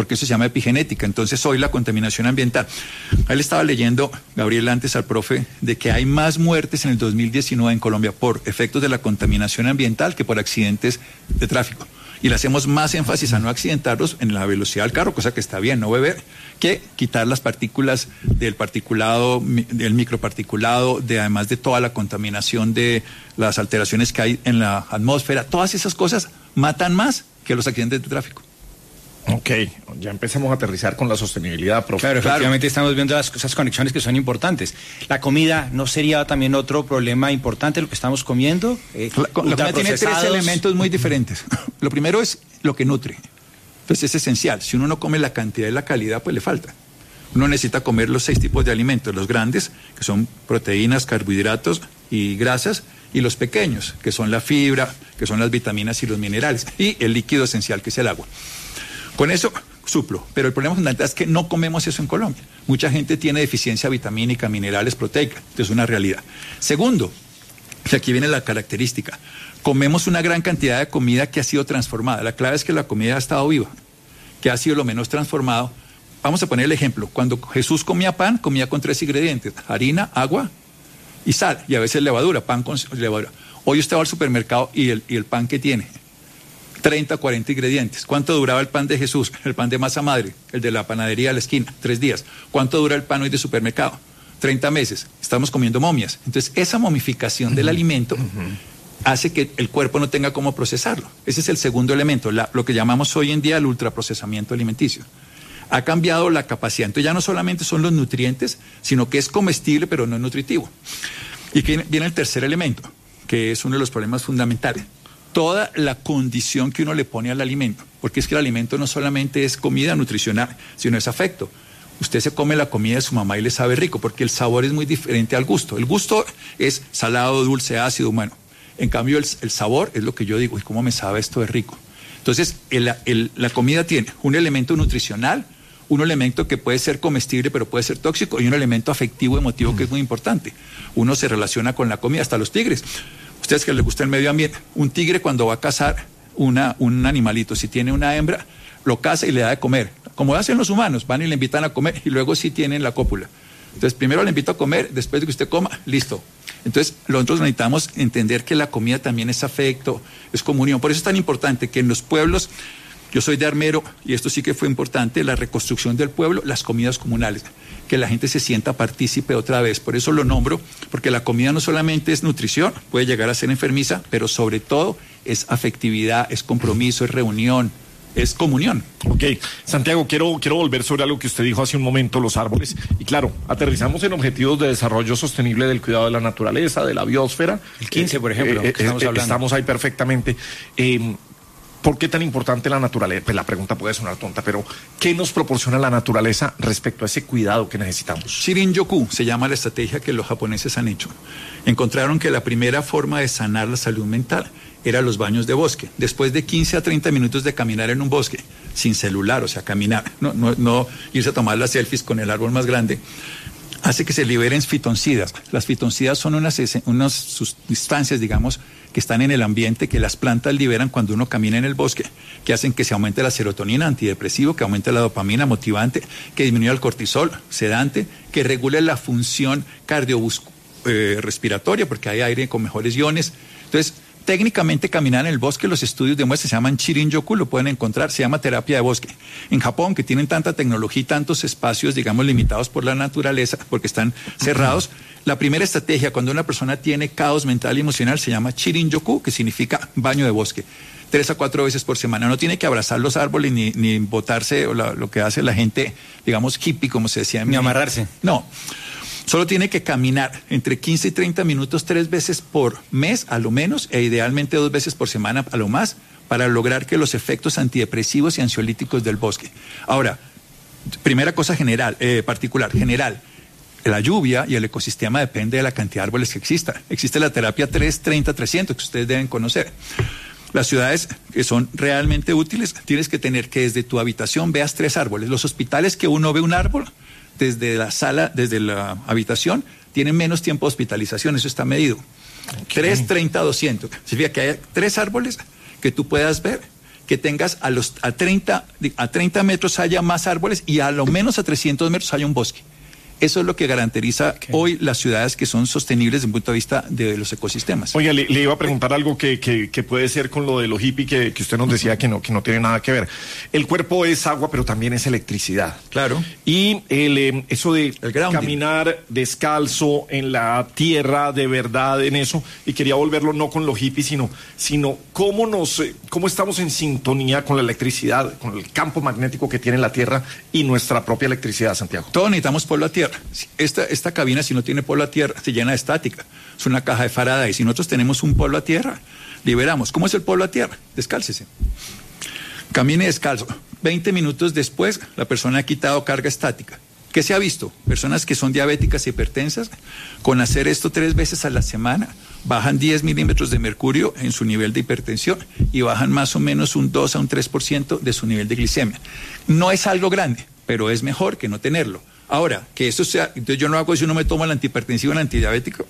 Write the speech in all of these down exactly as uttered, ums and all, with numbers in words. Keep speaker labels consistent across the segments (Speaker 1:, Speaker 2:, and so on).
Speaker 1: porque eso se llama epigenética. Entonces, hoy la contaminación ambiental. Él estaba leyendo, Gabriel, antes al profe, de que hay más muertes en el dos mil diecinueve en Colombia por efectos de la contaminación ambiental que por accidentes de tráfico. Y le hacemos más énfasis a no accidentarlos en la velocidad del carro, cosa que está bien, no beber, que quitar las partículas del particulado, del microparticulado, de además de toda la contaminación de las alteraciones que hay en la atmósfera. Todas esas cosas matan más que los accidentes de tráfico.
Speaker 2: Ok, ya empezamos a aterrizar con la sostenibilidad, profe.
Speaker 3: Claro, efectivamente claro. Estamos viendo las, esas conexiones que son importantes. La comida, ¿no sería también otro problema importante lo que estamos comiendo?
Speaker 1: Eh, la, la comida tiene tres elementos muy diferentes. Lo primero es lo que nutre. Entonces es esencial. Si uno no come la cantidad y la calidad, pues le falta. Uno necesita comer los seis tipos de alimentos. Los grandes, que son proteínas, carbohidratos y grasas, y los pequeños, que son la fibra, que son las vitaminas y los minerales, y el líquido esencial, que es el agua. Con eso suplo, pero el problema fundamental es que no comemos eso en Colombia. Mucha gente tiene deficiencia vitamínica, minerales, proteica, esto es una realidad. Segundo, y aquí viene la característica, comemos una gran cantidad de comida que ha sido transformada. La clave es que la comida ha estado viva, que ha sido lo menos transformado. Vamos a poner el ejemplo, cuando Jesús comía pan, comía con tres ingredientes, harina, agua y sal, y a veces levadura, pan con levadura. Hoy usted va al supermercado y el, y el pan que tiene, treinta, cuarenta ingredientes. ¿Cuánto duraba el pan de Jesús? El pan de masa madre, el de la panadería de la esquina, tres días. ¿Cuánto dura el pan hoy de supermercado? treinta meses. Estamos comiendo momias. Entonces, esa momificación uh-huh. del alimento uh-huh. hace que el cuerpo no tenga cómo procesarlo. Ese es el segundo elemento, la, lo que llamamos hoy en día el ultraprocesamiento alimenticio. Ha cambiado la capacidad. Entonces, ya no solamente son los nutrientes, sino que es comestible, pero no es nutritivo. Y aquí viene el tercer elemento, que es uno de los problemas fundamentales. Toda la condición que uno le pone al alimento, porque es que el alimento no solamente es comida nutricional, sino es afecto. Usted se come la comida de su mamá y le sabe rico, porque el sabor es muy diferente al gusto. El gusto es salado, dulce, ácido, bueno. En cambio, el, el sabor es lo que yo digo, ¿y cómo me sabe esto de rico? Entonces, el, el, la comida tiene un elemento nutricional, un elemento que puede ser comestible, pero puede ser tóxico, y un elemento afectivo, emotivo, que es muy importante. Uno se relaciona con la comida, hasta los tigres. Ustedes que les gusta el medio ambiente, un tigre cuando va a cazar una, un animalito, si tiene una hembra, lo caza y le da de comer. Como hacen los humanos, van y le invitan a comer y luego sí tienen la cópula. Entonces primero le invito a comer, después de que usted coma, listo. Entonces nosotros necesitamos entender que la comida también es afecto, es comunión. Por eso es tan importante que en los pueblos, yo soy de Armero y esto sí que fue importante, la reconstrucción del pueblo, las comidas comunales, que la gente se sienta partícipe otra vez. Por eso lo nombro, porque la comida no solamente es nutrición, puede llegar a ser enfermiza, pero sobre todo es afectividad, es compromiso, es reunión, es comunión.
Speaker 2: Ok, Santiago, quiero, quiero volver sobre algo que usted dijo hace un momento, los árboles. Y claro, aterrizamos en objetivos de desarrollo sostenible del cuidado de la naturaleza, de la biosfera.
Speaker 3: El quince, por ejemplo,
Speaker 2: eh,
Speaker 3: que estamos
Speaker 2: eh,
Speaker 3: hablando.
Speaker 2: Estamos ahí perfectamente. Eh, ¿Por qué tan importante la naturaleza? Pues la pregunta puede sonar tonta, pero ¿qué nos proporciona la naturaleza respecto a ese cuidado que necesitamos?
Speaker 1: Shirin-yoku se llama la estrategia que los japoneses han hecho. Encontraron que la primera forma de sanar la salud mental era los baños de bosque. Después de quince a treinta minutos de caminar en un bosque, sin celular, o sea, caminar, no, no, no irse a tomar las selfies con el árbol más grande, hace que se liberen fitoncidas. Las fitoncidas son unas, unas sustancias, digamos, que están en el ambiente, que las plantas liberan cuando uno camina en el bosque, que hacen que se aumente la serotonina, antidepresivo, que aumente la dopamina, motivante, que disminuya el cortisol, sedante, que regule la función cardiorrespiratoria, eh, porque hay aire con mejores iones. Entonces, técnicamente caminar en el bosque, los estudios demuestran, se llaman Shirin-yoku, lo pueden encontrar, se llama terapia de bosque. En Japón, que tienen tanta tecnología y tantos espacios, digamos, limitados por la naturaleza, porque están cerrados, la primera estrategia cuando una persona tiene caos mental y emocional se llama Shirin-yoku, que significa baño de bosque. Tres a cuatro veces por semana. No tiene que abrazar los árboles ni, ni botarse, o la, lo que hace la gente, digamos, hippie, como se decía.
Speaker 3: Ni amarrarse.
Speaker 1: No. Solo tiene que caminar entre quince y treinta minutos tres veces por mes, a lo menos, e idealmente dos veces por semana, a lo más, para lograr que los efectos antidepresivos y ansiolíticos del bosque. Ahora, primera cosa general, eh, particular, general. La lluvia y el ecosistema depende de la cantidad de árboles que exista. Existe la terapia tres treinta trescientos, que ustedes deben conocer. Las ciudades que son realmente útiles, tienes que tener que desde tu habitación veas tres árboles. Los hospitales que uno ve un árbol, desde la sala, desde la habitación, tienen menos tiempo de hospitalización, eso está medido. Okay. tres treinta doscientos. Significa que hay tres árboles que tú puedas ver que tengas a los a treinta, a treinta metros haya más árboles y a lo menos a trescientos metros haya un bosque. Eso es lo que garantiza okay. hoy las ciudades que son sostenibles desde un punto de vista de los ecosistemas.
Speaker 2: Oiga, le, le iba a preguntar algo que, que, que puede ser con lo de los hippie que, que usted nos decía que no, que no tiene nada que ver. El cuerpo es agua, pero también es electricidad.
Speaker 1: Claro.
Speaker 2: Y el, eh, eso de caminar descalzo en la tierra, de verdad, en eso, y quería volverlo no con los hippies, sino, sino cómo, nos, eh, cómo estamos en sintonía con la electricidad, con el campo magnético que tiene la tierra y nuestra propia electricidad, Santiago.
Speaker 1: Todos necesitamos polvo a tierra. Esta, esta cabina, si no tiene polo a tierra, se llena de estática. Es una caja de Faraday. Si nosotros tenemos un polo a tierra, liberamos. ¿Cómo es el polo a tierra? Descálcese. Camine descalzo. veinte minutos después, la persona ha quitado carga estática. ¿Qué se ha visto? Personas que son diabéticas e hipertensas, con hacer esto tres veces a la semana, bajan diez milímetros de mercurio en su nivel de hipertensión y bajan más o menos un dos a un tres por ciento de su nivel de glicemia. No es algo grande, pero es mejor que no tenerlo. Ahora, que eso sea, entonces yo no hago eso, no me tomo el antihipertensivo, el antidiabético,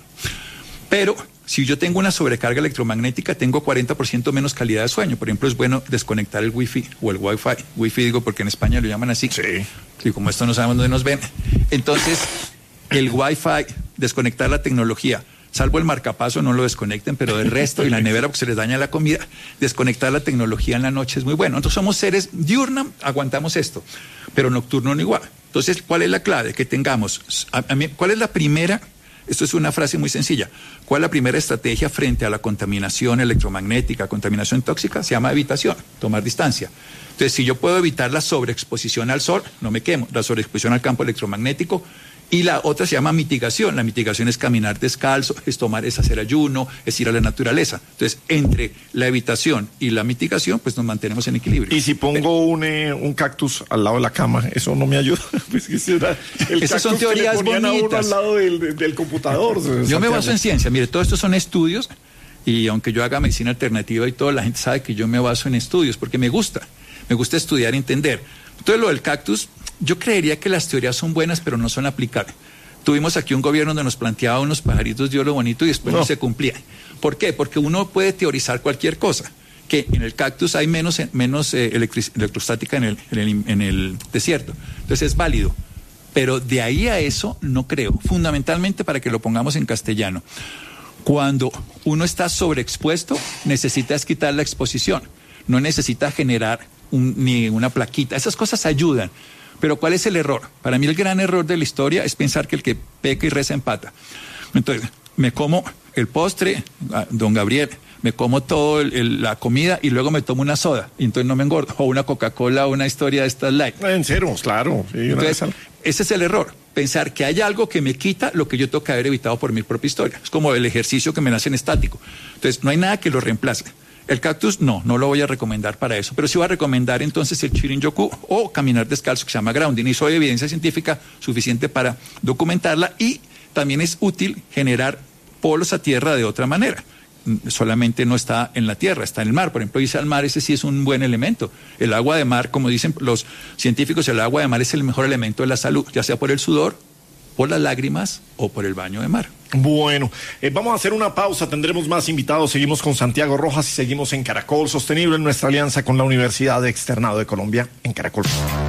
Speaker 1: pero si yo tengo una sobrecarga electromagnética, tengo cuarenta por ciento menos calidad de sueño. Por ejemplo, es bueno desconectar el wifi o el wifi, wifi digo porque en España lo llaman así.
Speaker 2: Sí.
Speaker 1: Y como esto no sabemos dónde nos ven. Entonces, el wifi, desconectar la tecnología, salvo el marcapaso, no lo desconecten, pero del resto, y la nevera porque se les daña la comida, desconectar la tecnología en la noche es muy bueno. Nosotros somos seres diurnos, aguantamos esto, pero nocturno no igual. Entonces, ¿cuál es la clave? Que tengamos, a, a mí, ¿cuál es la primera? Esto es una frase muy sencilla. ¿Cuál es la primera estrategia frente a la contaminación electromagnética, contaminación tóxica? Se llama evitación, tomar distancia. Entonces, si yo puedo evitar la sobreexposición al sol, no me quemo, la sobreexposición al campo electromagnético. Y la otra se llama mitigación. La mitigación es caminar descalzo, es tomar, es hacer ayuno, es ir a la naturaleza. Entonces, entre la evitación y la mitigación, pues nos mantenemos en equilibrio.
Speaker 2: Y si pongo un, eh, un cactus al lado de la cama, ¿eso no me ayuda? Pues que será el
Speaker 1: Esas son teorías
Speaker 2: que le ponían
Speaker 1: bonitas.
Speaker 2: A uno al lado del, del computador.
Speaker 1: Yo Santiago. Me baso en ciencia. Mire, todo esto son estudios y aunque yo haga medicina alternativa y todo, la gente sabe que yo me baso en estudios porque me gusta. Me gusta estudiar y entender. Entonces, lo del cactus, yo creería que las teorías son buenas, pero no son aplicables. Tuvimos aquí un gobierno donde nos planteaba unos pajaritos de oro bonito y después no, no se cumplía. ¿Por qué? Porque uno puede teorizar cualquier cosa. Que en el cactus hay menos, menos eh, electric, electrostática en el, en, el, en el desierto. Entonces es válido. Pero de ahí a eso no creo. Fundamentalmente, para que lo pongamos en castellano, cuando uno está sobreexpuesto, necesitas quitar la exposición. No necesita generar un, ni una plaquita. Esas cosas ayudan. Pero ¿cuál es el error? Para mí el gran error de la historia es pensar que el que peca y reza empata. Entonces, me como el postre, don Gabriel, me como toda la comida y luego me tomo una soda y entonces no me engordo. O una Coca-Cola o una historia de estas light.
Speaker 2: En serio, claro. Sí,
Speaker 1: entonces, ese es el error. Pensar que hay algo que me quita lo que yo tengo que haber evitado por mi propia historia. Es como el ejercicio que me nace en estático. Entonces, no hay nada que lo reemplace. El cactus, no, no lo voy a recomendar para eso, pero sí voy a recomendar entonces el Shirin-yoku o caminar descalzo, que se llama grounding, y soy evidencia científica suficiente para documentarla, y también es útil generar polos a tierra de otra manera. Solamente no está en la tierra, está en el mar. Por ejemplo, irse al mar, ese sí es un buen elemento. El agua de mar, como dicen los científicos, el agua de mar es el mejor elemento de la salud, ya sea por el sudor, por las lágrimas o por el baño de mar.
Speaker 2: Bueno, eh, vamos a hacer una pausa, tendremos más invitados, seguimos con Santiago Rojas y seguimos en Caracol Sostenible, en nuestra alianza con la Universidad Externado de Colombia, en Caracol.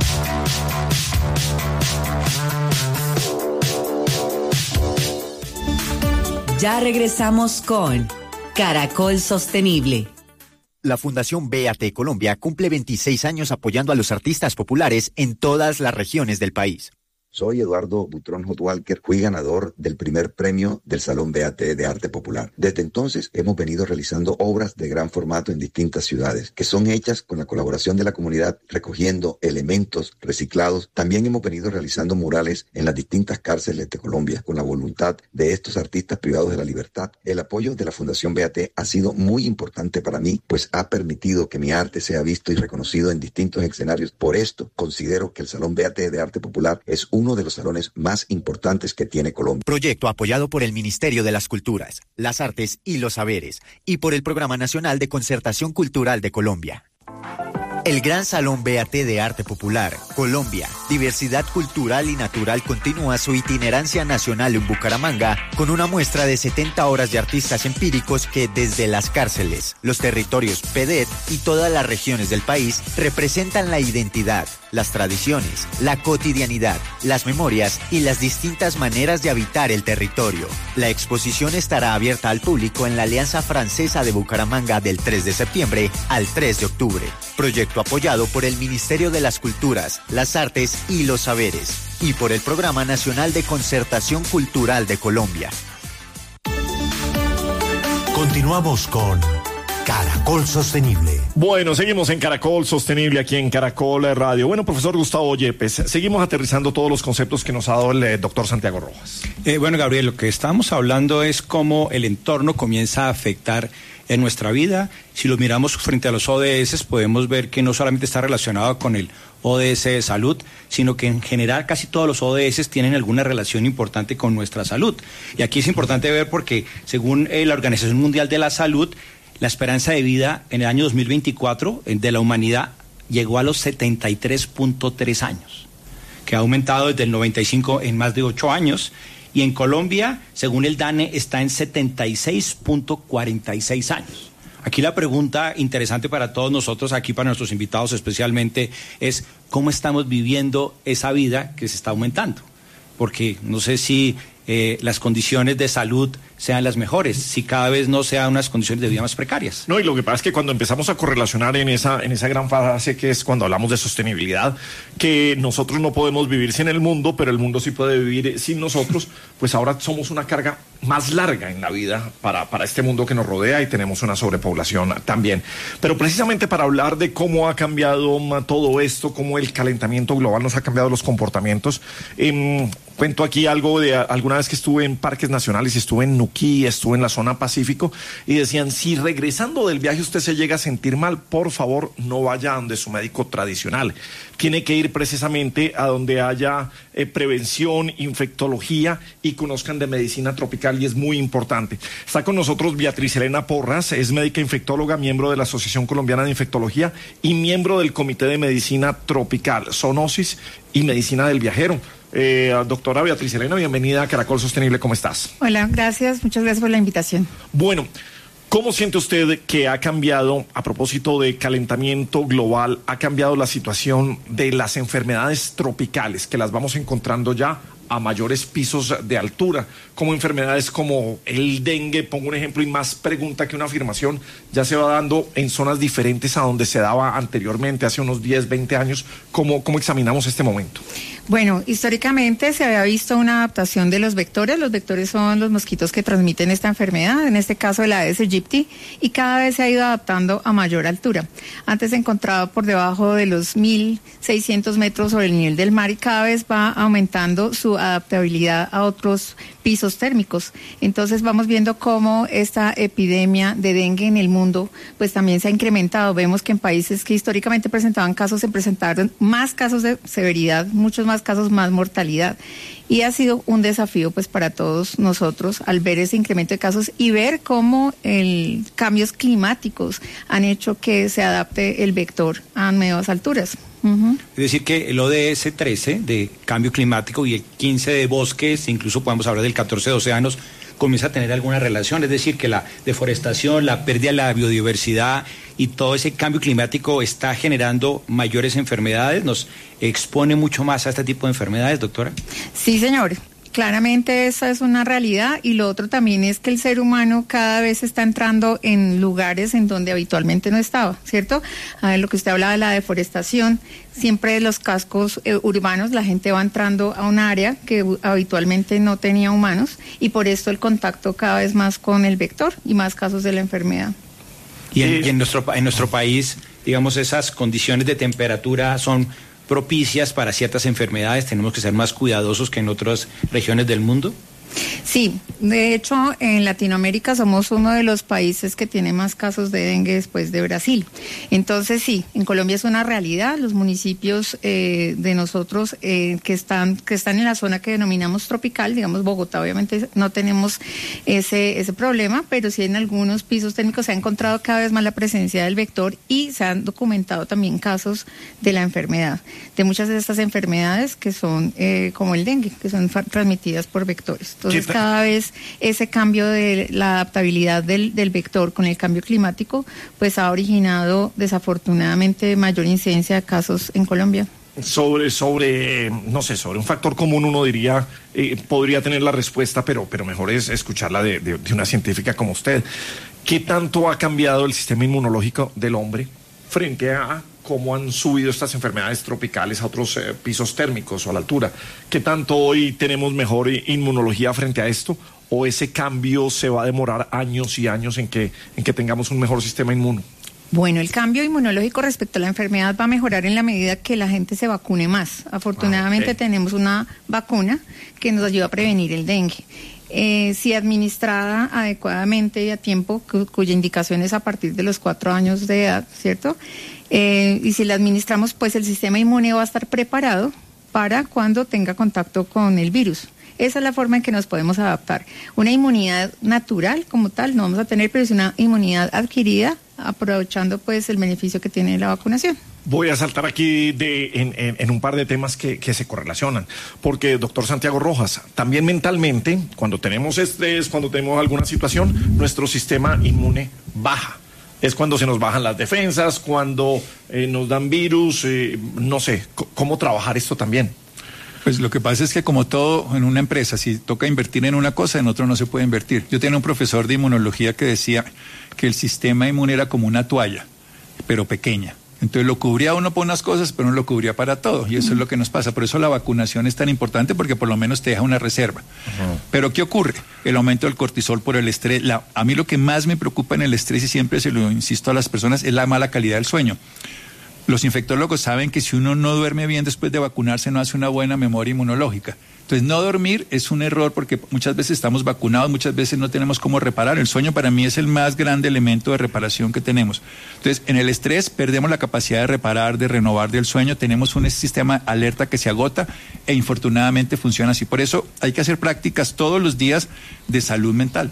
Speaker 4: Ya regresamos con Caracol Sostenible.
Speaker 5: La Fundación B A T Colombia cumple veintiséis años apoyando a los artistas populares en todas las regiones del país.
Speaker 6: Soy Eduardo Butrón Hotwalker, fui ganador del primer premio del Salón B A T de Arte Popular. Desde entonces hemos venido realizando obras de gran formato en distintas ciudades, que son hechas con la colaboración de la comunidad, recogiendo elementos reciclados. También hemos venido realizando murales en las distintas cárceles de Colombia, con la voluntad de estos artistas privados de la libertad. El apoyo de la Fundación B A T ha sido muy importante para mí, pues ha permitido que mi arte sea visto y reconocido en distintos escenarios. Por esto, considero que el Salón B A T de Arte Popular es un uno de los salones más importantes que tiene Colombia.
Speaker 5: Proyecto apoyado por el Ministerio de las Culturas, las Artes y los Saberes y por el Programa Nacional de Concertación Cultural de Colombia. El Gran Salón B A T de Arte Popular, Colombia, Diversidad Cultural y Natural continúa su itinerancia nacional en Bucaramanga con una muestra de setenta horas de artistas empíricos que desde las cárceles, los territorios P D E T y todas las regiones del país representan la identidad, las tradiciones, la cotidianidad, las memorias y las distintas maneras de habitar el territorio. La exposición estará abierta al público en la Alianza Francesa de Bucaramanga del tres de septiembre al tres de octubre. Proyecto apoyado por el Ministerio de las Culturas, las Artes y los Saberes y por el Programa Nacional de Concertación Cultural de Colombia.
Speaker 7: Continuamos con Caracol Sostenible.
Speaker 2: Bueno, seguimos en Caracol Sostenible, aquí en Caracol Radio. Bueno, profesor Gustavo Yepes, seguimos aterrizando todos los conceptos que nos ha dado el eh, doctor Santiago Rojas.
Speaker 3: Eh, bueno, Gabriel, lo que estamos hablando es cómo el entorno comienza a afectar en nuestra vida. Si lo miramos frente a los O D S, podemos ver que no solamente está relacionado con el O D S de salud, sino que en general casi todos los O D S tienen alguna relación importante con nuestra salud. Y aquí es importante ver porque, según eh, la Organización Mundial de la Salud, la esperanza de vida en el año dos mil veinticuatro de la humanidad llegó a los setenta y tres punto tres años, que ha aumentado desde el noventa y cinco en más de ocho años. Y en Colombia, según el DANE, está en setenta y seis punto cuarenta y seis años. Aquí la pregunta interesante para todos nosotros, aquí para nuestros invitados especialmente, es cómo estamos viviendo esa vida que se está aumentando. Porque no sé si eh, las condiciones de salud sean las mejores, si cada vez no sean unas condiciones de vida más precarias.
Speaker 2: No, y lo que pasa es que cuando empezamos a correlacionar en esa, en esa gran fase que es cuando hablamos de sostenibilidad, que nosotros no podemos vivir sin el mundo, pero el mundo sí puede vivir sin nosotros, pues ahora somos una carga más larga en la vida para, para este mundo que nos rodea y tenemos una sobrepoblación también. Pero precisamente para hablar de cómo ha cambiado todo esto, cómo el calentamiento global nos ha cambiado los comportamientos, eh, cuento aquí algo de alguna vez que estuve en parques nacionales y estuve en Nuquí, estuve en la zona Pacífico y decían, si regresando del viaje usted se llega a sentir mal, por favor no vaya a donde su médico tradicional. Tiene que ir precisamente a donde haya eh, prevención, infectología y conozcan de medicina tropical, y es muy importante. Está con nosotros Beatriz Elena Porras, es médica infectóloga, miembro de la Asociación Colombiana de Infectología y miembro del Comité de Medicina Tropical, Zoonosis y Medicina del Viajero. Eh, doctora Beatriz Elena, bienvenida a Caracol Sostenible, ¿cómo estás?
Speaker 8: Hola, gracias, muchas gracias por la invitación.
Speaker 2: Bueno, ¿cómo siente usted que ha cambiado, a propósito de calentamiento global, ha cambiado la situación de las enfermedades tropicales, que las vamos encontrando ya a mayores pisos de altura, como enfermedades como el dengue, pongo un ejemplo y más pregunta que una afirmación, ya se va dando en zonas diferentes a donde se daba anteriormente, hace unos diez, veinte años? ¿Cómo, cómo examinamos este momento?
Speaker 8: Bueno, históricamente se había visto una adaptación de los vectores. Los vectores son los mosquitos que transmiten esta enfermedad, en este caso el Aedes aegypti, y cada vez se ha ido adaptando a mayor altura. Antes se encontraba por debajo de los mil seiscientos metros sobre el nivel del mar y cada vez va aumentando su adaptabilidad a otros pisos térmicos. Entonces vamos viendo cómo esta epidemia de dengue en el mundo pues también se ha incrementado. Vemos que en países que históricamente presentaban casos se presentaron más casos de severidad, muchos más casos, más mortalidad. Y ha sido un desafío pues para todos nosotros al ver ese incremento de casos y ver cómo el cambios climáticos han hecho que se adapte el vector a nuevas alturas. Uh-huh.
Speaker 3: Es decir, que el O D S trece de cambio climático y el quince de bosques, incluso podemos hablar del catorce de océanos, comienza a tener alguna relación. Es decir, que la deforestación, la pérdida de la biodiversidad y todo ese cambio climático está generando mayores enfermedades, nos expone mucho más a este tipo de enfermedades, doctora.
Speaker 8: Sí, señor. Claramente esa es una realidad, y lo otro también es que el ser humano cada vez está entrando en lugares en donde habitualmente no estaba, ¿cierto? A ver, lo que usted hablaba de la deforestación, siempre en los cascos eh, urbanos la gente va entrando a un área que habitualmente no tenía humanos, y por esto el contacto cada vez más con el vector y más casos de la enfermedad.
Speaker 3: Y en, y en nuestro en nuestro país, digamos, esas condiciones de temperatura son propicias para ciertas enfermedades, tenemos que ser más cuidadosos que en otras regiones del mundo.
Speaker 8: Sí, de hecho en Latinoamérica somos uno de los países que tiene más casos de dengue después de Brasil. Entonces sí, en Colombia es una realidad. Los municipios eh, de nosotros eh, que están que están en la zona que denominamos tropical, digamos Bogotá, obviamente no tenemos ese ese problema, pero sí en algunos pisos técnicos se ha encontrado cada vez más la presencia del vector y se han documentado también casos de la enfermedad, de muchas de estas enfermedades que son eh, como el dengue, que son transmitidas por vectores. Entonces cada vez ese cambio de la adaptabilidad del, del vector con el cambio climático pues ha originado desafortunadamente mayor incidencia de casos en Colombia.
Speaker 2: Sobre, sobre, no sé, sobre un factor común uno diría, eh, podría tener la respuesta, pero, pero mejor es escucharla de, de, de una científica como usted. ¿Qué tanto ha cambiado el sistema inmunológico del hombre frente a cómo han subido estas enfermedades tropicales a otros eh, pisos térmicos o a la altura? ¿Qué tanto hoy tenemos mejor inmunología frente a esto? ¿O ese cambio se va a demorar años y años en que, en que tengamos un mejor sistema inmuno?
Speaker 8: Bueno, el cambio inmunológico respecto a la enfermedad va a mejorar en la medida que la gente se vacune más. Afortunadamente ah, okay. tenemos una vacuna que nos ayuda a prevenir el dengue. Eh, si administrada adecuadamente y a tiempo, cu- cuya indicación es a partir de los cuatro años de edad, ¿cierto? Eh, y si la administramos, pues el sistema inmune va a estar preparado para cuando tenga contacto con el virus. Esa es la forma en que nos podemos adaptar. Una inmunidad natural como tal no vamos a tener, pero es una inmunidad adquirida aprovechando pues el beneficio que tiene la vacunación.
Speaker 2: Voy a saltar aquí de, en, en, en un par de temas que, que se correlacionan, porque doctor Santiago Rojas, también mentalmente, cuando tenemos estrés, cuando tenemos alguna situación, nuestro sistema inmune baja. Es cuando se nos bajan las defensas, cuando eh, nos dan virus, eh, no sé, c- ¿cómo trabajar esto también?
Speaker 1: Pues lo que pasa es que como todo en una empresa, si toca invertir en una cosa, en otro no se puede invertir. Yo tenía un profesor de inmunología que decía que el sistema inmune era como una toalla, pero pequeña. Entonces lo cubría uno por unas cosas, pero no lo cubría para todo. Y eso uh-huh. es lo que nos pasa. Por eso la vacunación es tan importante, porque por lo menos te deja una reserva. Uh-huh. Pero ¿qué ocurre? El aumento del cortisol por el estrés. La, a mí lo que más me preocupa en el estrés, y siempre se lo insisto a las personas, es la mala calidad del sueño. Los infectólogos saben que si uno no duerme bien después de vacunarse, no hace una buena memoria inmunológica. Entonces, no dormir es un error porque muchas veces estamos vacunados, muchas veces no tenemos cómo reparar. El sueño para mí es el más grande elemento de reparación que tenemos. Entonces, en el estrés perdemos la capacidad de reparar, de renovar del sueño, tenemos un sistema alerta que se agota e infortunadamente funciona así. Por eso hay que hacer prácticas todos los días de salud mental.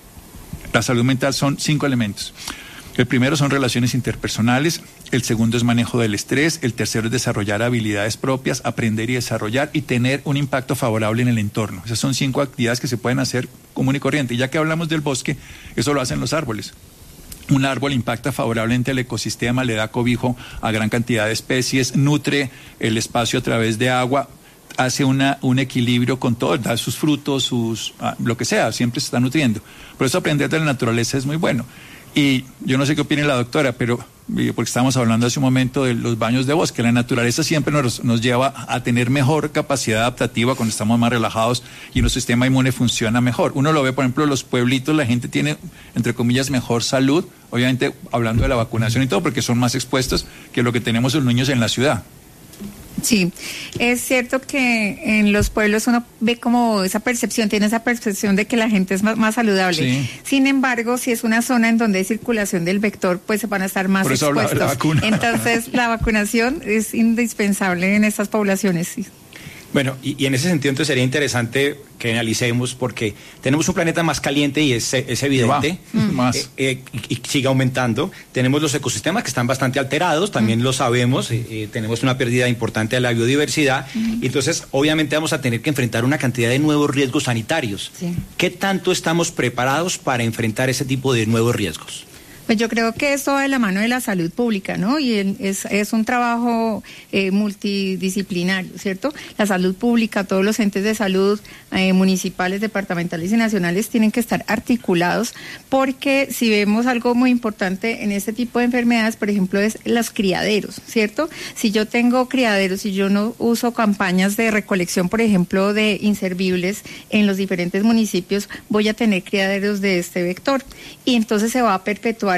Speaker 1: La salud mental son cinco elementos. El primero son relaciones interpersonales, el segundo es manejo del estrés, el tercero es desarrollar habilidades propias, aprender y desarrollar y tener un impacto favorable en el entorno. Esas son cinco actividades que se pueden hacer común y corriente. Y ya que hablamos del bosque, eso lo hacen los árboles. Un árbol impacta favorablemente al ecosistema, le da cobijo a gran cantidad de especies, nutre el espacio a través de agua, hace una, un equilibrio con todo, da sus frutos, sus ah, lo que sea, siempre se está nutriendo. Por eso aprender de la naturaleza es muy bueno. Y yo no sé qué opine la doctora, pero porque estábamos hablando hace un momento de los baños de bosque, la naturaleza siempre nos, nos lleva a tener mejor capacidad adaptativa cuando estamos más relajados y nuestro sistema inmune funciona mejor. Uno lo ve, por ejemplo, en los pueblitos, la gente tiene, entre comillas, mejor salud, obviamente hablando de la vacunación y todo, porque son más expuestos que lo que tenemos los niños en la ciudad.
Speaker 8: Sí, es cierto que en los pueblos uno ve como esa percepción, tiene esa percepción de que la gente es más, más saludable. Sí. Sin embargo, si es una zona en donde hay circulación del vector, pues se van a estar más
Speaker 1: Por eso
Speaker 8: expuestos.
Speaker 1: La, la vacuna.
Speaker 8: Entonces, la vacunación es indispensable en estas poblaciones. Sí.
Speaker 3: Bueno, y, y en ese sentido entonces sería interesante que analicemos, porque tenemos un planeta más caliente y es, es evidente,
Speaker 1: mm. más.
Speaker 3: Eh, eh, y, y sigue aumentando. Tenemos los ecosistemas que están bastante alterados, también mm. lo sabemos, eh, eh, tenemos una pérdida importante de la biodiversidad, mm. y entonces obviamente vamos a tener que enfrentar una cantidad de nuevos riesgos sanitarios. Sí. ¿Qué tanto estamos preparados para enfrentar ese tipo de nuevos riesgos?
Speaker 8: Pues yo creo que esto va de la mano de la salud pública, ¿no? Y el, es, es un trabajo eh, multidisciplinario, ¿cierto? La salud pública, todos los entes de salud eh, municipales, departamentales y nacionales tienen que estar articulados, porque si vemos algo muy importante en este tipo de enfermedades, por ejemplo, es los criaderos, ¿cierto? Si yo tengo criaderos y yo no uso campañas de recolección, por ejemplo, de inservibles en los diferentes municipios, voy a tener criaderos de este vector y entonces se va a perpetuar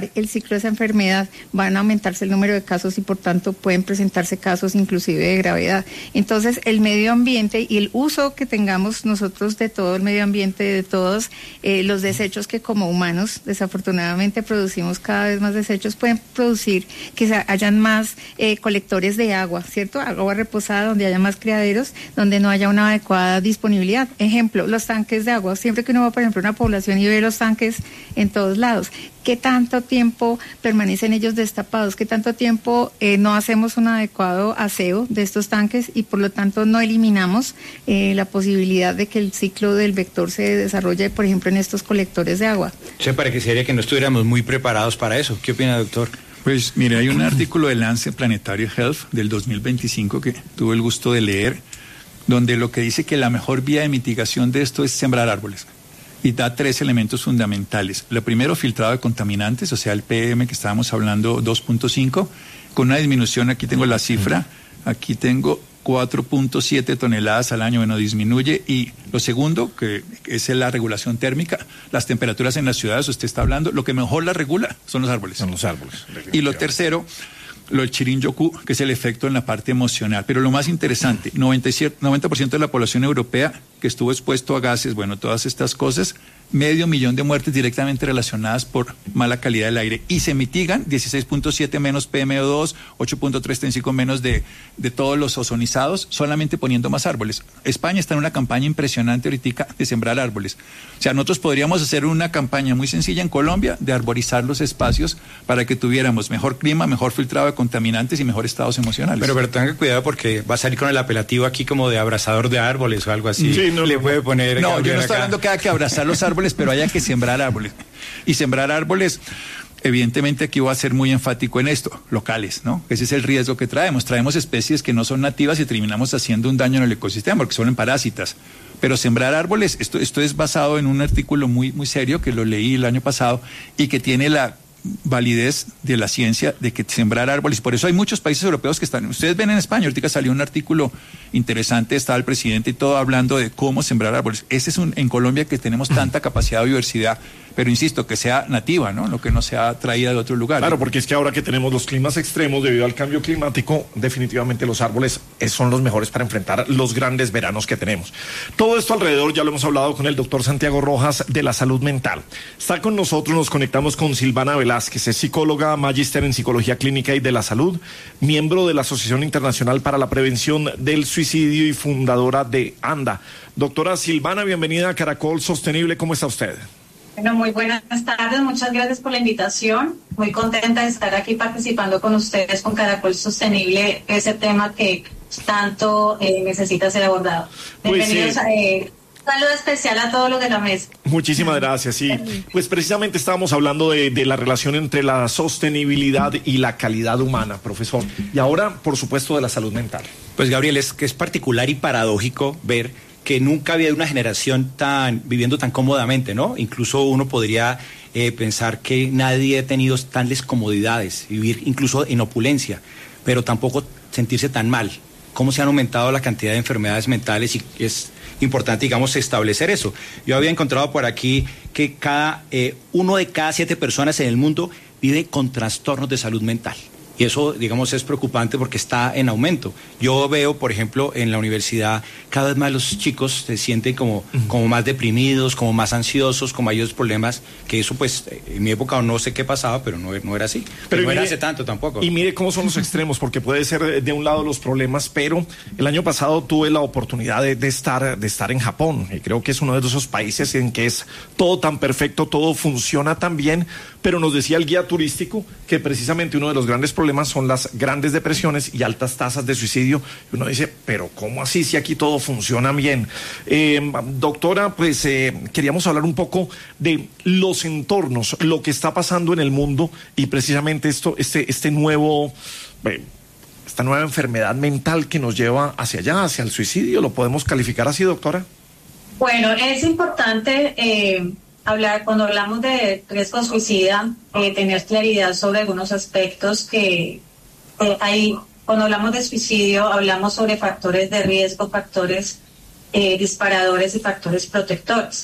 Speaker 8: acabar el ciclo de esa enfermedad, van a aumentarse el número de casos y por tanto pueden presentarse casos inclusive de gravedad. Entonces, el medio ambiente y el uso que tengamos nosotros de todo el medio ambiente, de todos eh, los desechos que como humanos desafortunadamente producimos cada vez más desechos, pueden producir que se, hayan más eh, colectores de agua, ¿cierto? Agua reposada, donde haya más criaderos, donde no haya una adecuada disponibilidad. Ejemplo, los tanques de agua. Siempre que uno va, por ejemplo, a una población y ve los tanques en todos lados, ¿qué tanto tiempo permanecen ellos destapados? ¿Qué tanto tiempo eh, no hacemos un adecuado aseo de estos tanques y por lo tanto no eliminamos eh, la posibilidad de que el ciclo del vector se desarrolle, por ejemplo, en estos colectores de agua?
Speaker 3: Se parecería que no estuviéramos muy preparados para eso. ¿Qué opina, doctor?
Speaker 1: Pues mire, hay un artículo de Lancet Planetary Health del dos mil veinticinco que tuve el gusto de leer, donde lo que dice que la mejor vía de mitigación de esto es sembrar árboles. Y da tres elementos fundamentales. Lo primero, filtrado de contaminantes, o sea, el P M que estábamos hablando, dos punto cinco, con una disminución, aquí tengo la cifra, aquí tengo cuatro punto siete toneladas al año, bueno, disminuye. Y lo segundo, que es la regulación térmica, las temperaturas en las ciudades, usted está hablando, lo que mejor la regula son los árboles.
Speaker 2: Son los árboles.
Speaker 1: Y lo tercero, lo del Chirin-Yoku, que es el efecto en la parte emocional. Pero lo más interesante, noventa y siete, noventa por ciento de la población europea que estuvo expuesto a gases, bueno, todas estas cosas, medio millón de muertes directamente relacionadas por mala calidad del aire. Y se mitigan dieciséis punto siete menos P M O dos, ocho punto treinta y cinco menos de, de todos los ozonizados, solamente poniendo más árboles. España está en una campaña impresionante ahorita de sembrar árboles. O sea, nosotros podríamos hacer una campaña muy sencilla en Colombia de arborizar los espacios para que tuviéramos mejor clima, mejor filtrado de contaminantes y mejor estados emocionales.
Speaker 3: Pero, pero tenga cuidado porque va a salir con el apelativo aquí como de abrazador de árboles o algo así.
Speaker 1: Sí, no,
Speaker 3: le
Speaker 1: no,
Speaker 3: puede poner.
Speaker 1: No, yo no estoy
Speaker 3: acá.
Speaker 1: hablando que haya que abrazar los árboles, pero haya que sembrar árboles. Y sembrar árboles, evidentemente aquí voy a ser muy enfático en esto, locales, ¿no? Ese es el riesgo que traemos. Traemos especies que no son nativas y terminamos haciendo un daño en el ecosistema porque son parásitas. Pero sembrar árboles, esto, esto es basado en un artículo muy, muy serio que lo leí el año pasado y que tiene la validez de la ciencia de que sembrar árboles, por eso hay muchos países europeos que están, ustedes ven en España, ahorita salió un artículo interesante, estaba el presidente y todo hablando de cómo sembrar árboles. Ese es un, en Colombia que tenemos tanta capacidad de biodiversidad, pero insisto, que sea nativa, ¿no? Lo que no sea traída de otro lugar.
Speaker 2: Claro, porque es que ahora que tenemos los climas extremos debido al cambio climático, definitivamente los árboles son los mejores para enfrentar los grandes veranos que tenemos. Todo esto alrededor ya lo hemos hablado con el doctor Santiago Rojas de la salud mental. Está con nosotros, nos conectamos con Silvana Velázquez, es psicóloga, magíster en psicología clínica y de la salud, miembro de la Asociación Internacional para la Prevención del Suicidio y fundadora de ANDA. Doctora Silvana, bienvenida a Caracol Sostenible, ¿cómo está usted?
Speaker 9: Bueno, muy buenas tardes, muchas gracias por la invitación. Muy contenta de estar aquí participando con ustedes con Caracol Sostenible, ese tema que tanto eh, necesita ser abordado. Bienvenidos pues, eh, a... Eh, saludo especial a todos los de la mesa.
Speaker 2: Muchísimas gracias, sí. Pues precisamente estábamos hablando de, de la relación entre la sostenibilidad y la calidad humana, profesor. Y ahora, por supuesto, de la salud mental.
Speaker 3: Pues, Gabriel, es que es particular y paradójico ver que nunca había una generación tan viviendo tan cómodamente, ¿no? Incluso uno podría eh, pensar que nadie ha tenido tales comodidades, vivir incluso en opulencia, pero tampoco sentirse tan mal. ¿Cómo se han aumentado la cantidad de enfermedades mentales? Y es importante, digamos, establecer eso. Yo había encontrado por aquí que cada eh, uno de cada siete personas en el mundo vive con trastornos de salud mental. Y eso, digamos, es preocupante porque está en aumento. Yo veo, por ejemplo, en la universidad, cada vez más los chicos se sienten como, como más deprimidos, como más ansiosos, con mayores problemas, que eso, pues, en mi época no sé qué pasaba, pero no, no era así. Pero no mire, era hace tanto tampoco.
Speaker 2: Y mire cómo son los extremos, porque puede ser de un lado los problemas, pero el año pasado tuve la oportunidad de, de, estar, de estar en Japón, y creo que es uno de esos países en que es todo tan perfecto, todo funciona tan bien, pero nos decía el guía turístico que precisamente uno de los grandes problemas son las grandes depresiones y altas tasas de suicidio. Y uno dice, pero ¿cómo así si aquí todo funciona bien? Eh, doctora, pues eh, queríamos hablar un poco de los entornos, lo que está pasando en el mundo y precisamente esto, este, este nuevo, eh, esta nueva enfermedad mental que nos lleva hacia allá, hacia el suicidio. ¿Lo podemos calificar así, doctora?
Speaker 9: Bueno, es importante eh, hablar, cuando hablamos de riesgo suicida, eh, tener claridad sobre algunos aspectos que eh, hay. Cuando hablamos de suicidio, hablamos sobre factores de riesgo, factores eh, disparadores y factores protectores.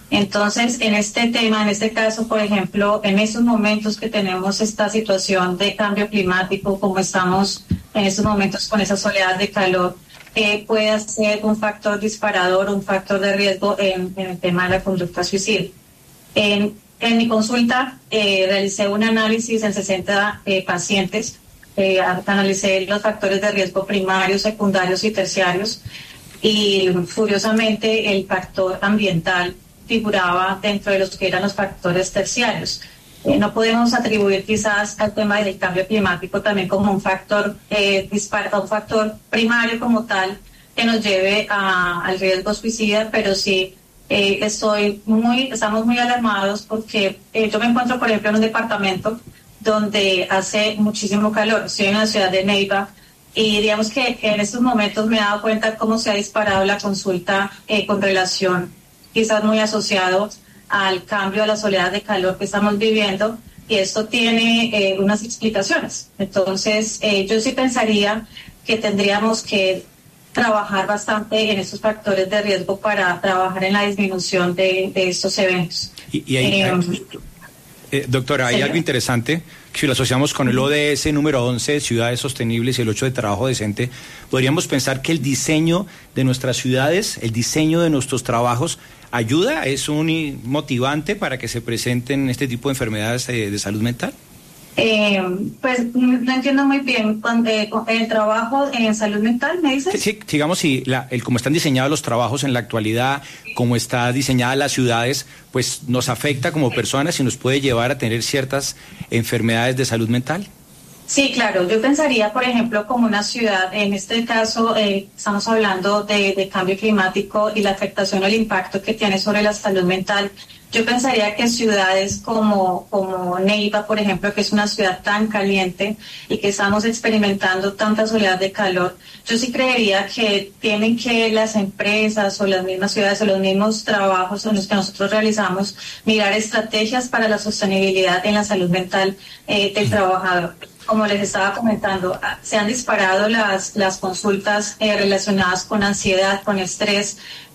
Speaker 9: Entonces, en este tema, en este caso, por ejemplo, en estos momentos que tenemos esta situación de cambio climático, como estamos en estos momentos con esas oleadas de calor, eh, puede ser un factor disparador, un factor de riesgo en, en el tema de la conducta suicida. En, en mi consulta eh, realicé un análisis en sesenta eh, pacientes, eh, analicé los factores de riesgo primarios, secundarios y terciarios, y curiosamente el factor ambiental figuraba dentro de los que eran los factores terciarios. Eh, no podemos atribuir quizás al tema del cambio climático también como un factor eh, dispar, un factor primario como tal que nos lleve a, al riesgo suicida, pero sí eh, estoy muy, estamos muy alarmados porque eh, yo me encuentro, por ejemplo, en un departamento donde hace muchísimo calor. Estoy en la ciudad de Neiva y digamos que en estos momentos me he dado cuenta cómo se ha disparado la consulta eh, con relación quizás muy asociado al cambio de las oleadas de calor que estamos viviendo, y esto tiene eh, unas explicaciones. Entonces, eh, yo sí pensaría que tendríamos que trabajar bastante en estos factores de riesgo para trabajar en la disminución de, de estos eventos.
Speaker 3: Y, y ahí, eh, ahí, eh, doctora, hay ¿sí? algo interesante. Si lo asociamos con el O D S número once, Ciudades Sostenibles, y el ocho de Trabajo Decente, podríamos pensar que el diseño de nuestras ciudades, el diseño de nuestros trabajos, ayuda, es un motivante para que se presenten este tipo de enfermedades eh, de salud mental.
Speaker 9: Eh, pues no entiendo muy bien cuando, eh, el trabajo en salud mental, ¿me dices?
Speaker 3: Sí, digamos, si la, el cómo están diseñados los trabajos en la actualidad, cómo está diseñadas las ciudades, pues nos afecta como personas y nos puede llevar a tener ciertas enfermedades de salud mental.
Speaker 9: Sí, claro. Yo pensaría, por ejemplo, como una ciudad, en este caso eh, estamos hablando de, de cambio climático y la afectación o el impacto que tiene sobre la salud mental. Yo pensaría que ciudades como, como Neiva, por ejemplo, que es una ciudad tan caliente y que estamos experimentando tantas oleadas de calor, yo sí creería que tienen que las empresas o las mismas ciudades o los mismos trabajos en los que nosotros realizamos mirar estrategias para la sostenibilidad en la salud mental eh, del trabajador. Como les estaba comentando, se han disparado las, las consultas eh, relacionadas con ansiedad, con estrés,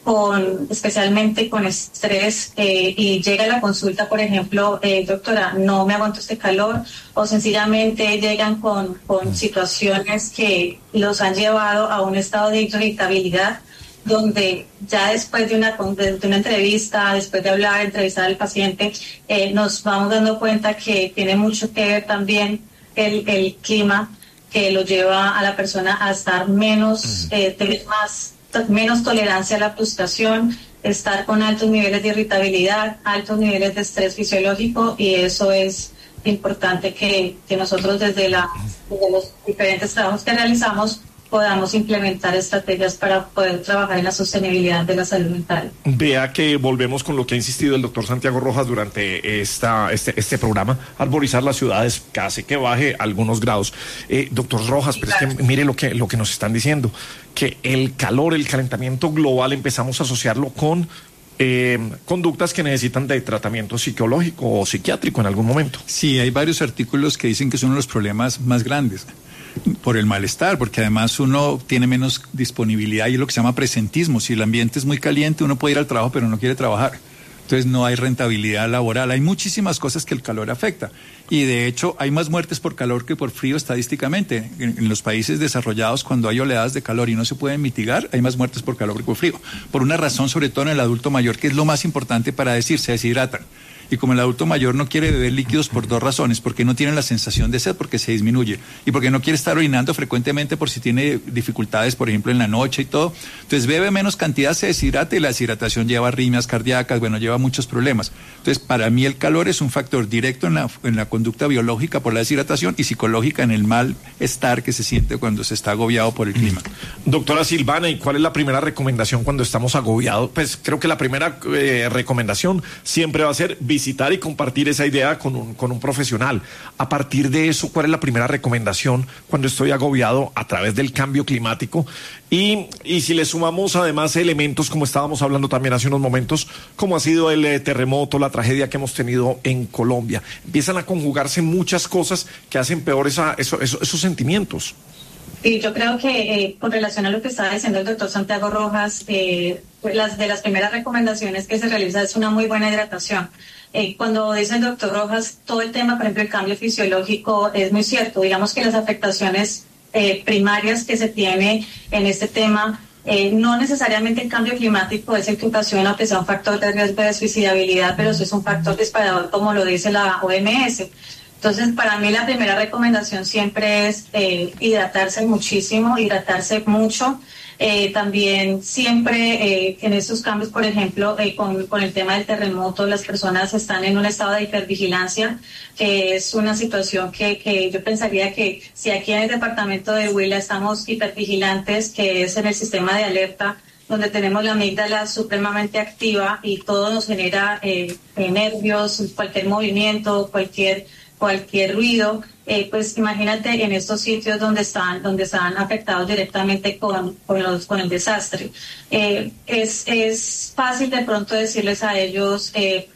Speaker 9: con especialmente con estrés eh, y llega la consulta, por ejemplo, eh, doctora, no me aguanto este calor, o sencillamente llegan con, con situaciones que los han llevado a un estado de irritabilidad, donde ya después de una, de una entrevista, después de hablar, entrevistar al paciente, eh, nos vamos dando cuenta que tiene mucho que ver también el, el clima, que lo lleva a la persona a estar menos, eh, tener más menos tolerancia a la frustración, estar con altos niveles de irritabilidad, altos niveles de estrés fisiológico, y eso es importante que, que nosotros desde, la, desde los diferentes trabajos que realizamos podamos implementar estrategias para poder trabajar en la sostenibilidad de la salud mental.
Speaker 2: Vea que volvemos con lo que ha insistido el doctor Santiago Rojas durante esta, este, este programa, arborizar las ciudades, que hace que baje algunos grados. Eh, doctor Rojas, pero es que mire lo que, lo que nos están diciendo, que el calor, el calentamiento global, empezamos a asociarlo con eh, conductas que necesitan de tratamiento psicológico o psiquiátrico en algún momento.
Speaker 1: Sí, hay varios artículos que dicen que es uno de los problemas más grandes por el malestar, porque además uno tiene menos disponibilidad y es lo que se llama presentismo. Si el ambiente es muy caliente, uno puede ir al trabajo pero no quiere trabajar. Entonces no hay rentabilidad laboral. Hay muchísimas cosas que el calor afecta. Y de hecho hay más muertes por calor que por frío estadísticamente. En, en los países desarrollados, cuando hay oleadas de calor y no se pueden mitigar, hay más muertes por calor que por frío. Por una razón, sobre todo en el adulto mayor, que es lo más importante para decir, se deshidratan. Y como el adulto mayor no quiere beber líquidos por dos razones, porque no tiene la sensación de sed, porque se disminuye, y porque no quiere estar orinando frecuentemente por si tiene dificultades, por ejemplo, en la noche y todo. Entonces bebe menos cantidad, se deshidrata, y la deshidratación lleva arritmias cardíacas, bueno, lleva muchos problemas. Entonces, para mí el calor es un factor directo en la, en la conducta biológica por la deshidratación y psicológica en el malestar que se siente cuando se está agobiado por el clima.
Speaker 2: Doctora Silvana, ¿y cuál es la primera recomendación cuando estamos agobiados? Pues creo que la primera eh, recomendación siempre va a ser visitar y compartir esa idea con un, con un profesional. A partir de eso, ¿cuál es la primera recomendación cuando estoy agobiado a través del cambio climático? Y, y si le sumamos además elementos, como estábamos hablando también hace unos momentos, como ha sido el eh, terremoto, la tragedia que hemos tenido en Colombia, empiezan a conjugarse muchas cosas que hacen peor esa, eso, eso, esos sentimientos.
Speaker 9: Sí, yo creo que eh, con relación a lo que estaba diciendo el doctor Santiago Rojas, eh, las, de las primeras recomendaciones que se realiza es una muy buena hidratación. Eh, cuando dice el doctor Rojas, todo el tema, por ejemplo, el cambio fisiológico es muy cierto. Digamos que las afectaciones eh, primarias que se tiene en este tema, eh, no necesariamente el cambio climático es el que ocasiona que sea un factor de riesgo de suicidabilidad, pero sí es un factor disparador, como lo dice la O M S. Entonces, para mí la primera recomendación siempre es eh, hidratarse muchísimo, hidratarse mucho. Eh, también siempre eh, en estos cambios, por ejemplo, eh, con, con el tema del terremoto, las personas están en un estado de hipervigilancia, que es una situación que, que yo pensaría que si aquí en el departamento de Huila estamos hipervigilantes, que es en el sistema de alerta, donde tenemos la amígdala supremamente activa y todo nos genera eh, nervios, cualquier movimiento, cualquier cualquier ruido, eh, pues imagínate en estos sitios donde están donde están afectados directamente con, con, los, con el desastre. Eh, es, es fácil de pronto decirles a ellos, eh,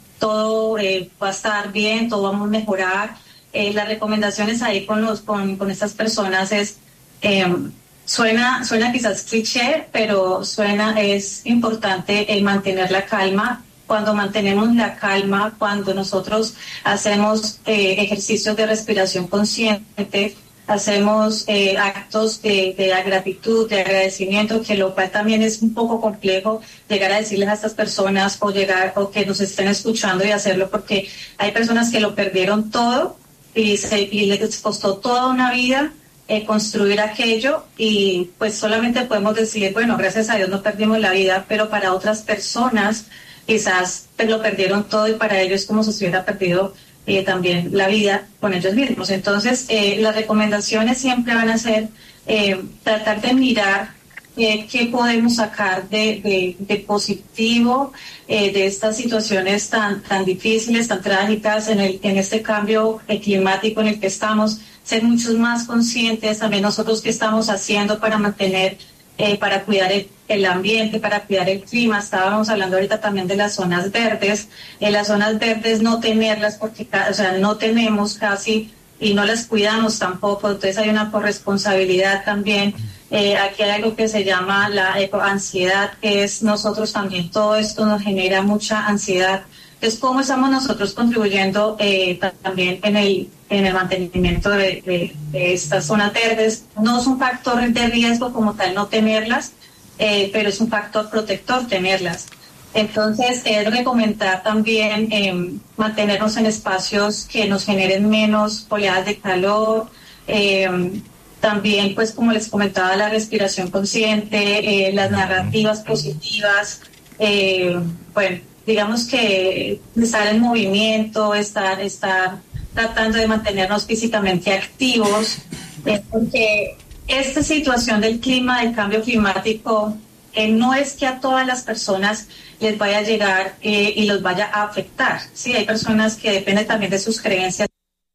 Speaker 9: todo eh, va a estar bien, todo vamos a mejorar. Eh, las recomendaciones ahí con, los, con, con estas personas es, eh, suena, suena quizás cliché, pero suena, es importante eh, mantener la calma. Cuando mantenemos la calma, cuando nosotros hacemos eh, ejercicios de respiración consciente, hacemos eh, actos de, de gratitud, de agradecimiento, que lo cual también es un poco complejo llegar a decirles a estas personas o llegar o que nos estén escuchando y hacerlo, porque hay personas que lo perdieron todo y, se, y les costó toda una vida eh, construir aquello, y pues solamente podemos decir, bueno, gracias a Dios no perdimos la vida, pero para otras personas quizás lo perdieron todo y para ellos es como si se hubiera perdido eh, también la vida con ellos mismos. Entonces, eh, las recomendaciones siempre van a ser eh, tratar de mirar eh, qué podemos sacar de, de, de positivo eh, de estas situaciones tan, tan difíciles, tan trágicas en, el, en este cambio climático en el que estamos, ser muchos más conscientes también nosotros qué estamos haciendo para mantener Eh, para cuidar el, el ambiente, para cuidar el clima. Estábamos hablando ahorita también de las zonas verdes. En las zonas verdes no tenerlas porque, o sea, no tenemos casi y no las cuidamos tampoco. Entonces hay una corresponsabilidad también. Eh, aquí hay algo que se llama la ecoansiedad, que es nosotros también, todo esto nos genera mucha ansiedad. Entonces, ¿cómo estamos nosotros contribuyendo eh, también en el en el mantenimiento de, de, de estas zonas verdes? No es un factor de riesgo como tal no tenerlas, eh, pero es un factor protector tenerlas. Entonces, es recomendar también eh, mantenernos en espacios que nos generen menos oleadas de calor. Eh, también, pues, como les comentaba, la respiración consciente, eh, las narrativas positivas, eh, bueno, digamos que estar en movimiento, estar, estar tratando de mantenernos físicamente activos, eh, porque esta situación del clima, del cambio climático, eh, no es que a todas las personas les vaya a llegar eh, y los vaya a afectar. Sí, hay personas que dependen también de sus creencias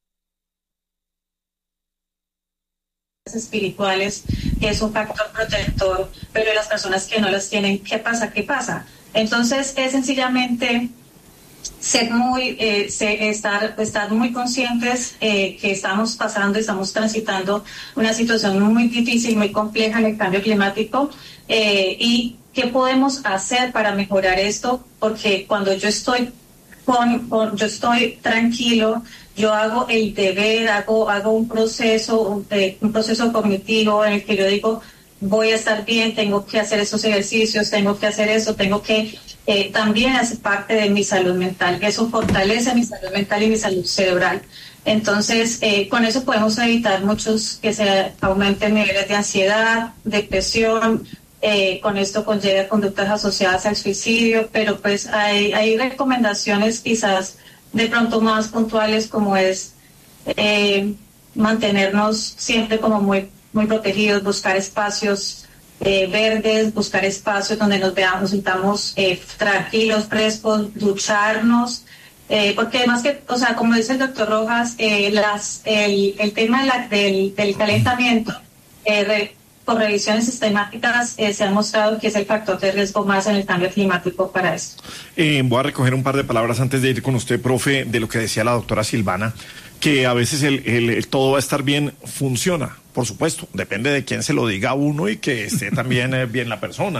Speaker 9: espirituales, que es un factor protector, pero las personas que no las tienen, ¿qué pasa? ¿Qué pasa? Entonces es sencillamente ser muy, eh, ser, estar, estar muy conscientes eh, que estamos pasando, estamos transitando una situación muy difícil, muy compleja en el cambio climático, eh, y qué podemos hacer para mejorar esto, porque cuando yo estoy con, con yo estoy tranquilo, yo hago el deber, hago, hago un proceso, un, eh, un proceso cognitivo en el que yo digo, voy a estar bien, tengo que hacer esos ejercicios, tengo que hacer eso, tengo que eh, también hacer parte de mi salud mental. Eso fortalece mi salud mental y mi salud cerebral. Entonces, eh, con eso podemos evitar muchos que se aumenten niveles de ansiedad, depresión. Eh, con esto conlleva conductas asociadas al suicidio, pero pues hay, hay recomendaciones quizás de pronto más puntuales, como es eh, mantenernos siempre como muy muy protegidos, buscar espacios eh, verdes, buscar espacios donde nos veamos, nos sintamos eh, tranquilos, frescos, ducharnos, eh, porque además que, o sea, como dice el doctor Rojas, eh, las, el, el tema de la, del, del calentamiento, eh, re, por revisiones sistemáticas, eh, se ha mostrado que es el factor de riesgo más en el cambio climático para esto.
Speaker 2: Eh, voy a recoger un par de palabras antes de ir con usted, profe, de lo que decía la doctora Silvana, que a veces el, el, el todo va a estar bien, funciona, por supuesto, depende de quién se lo diga a uno y que esté también eh, bien la persona.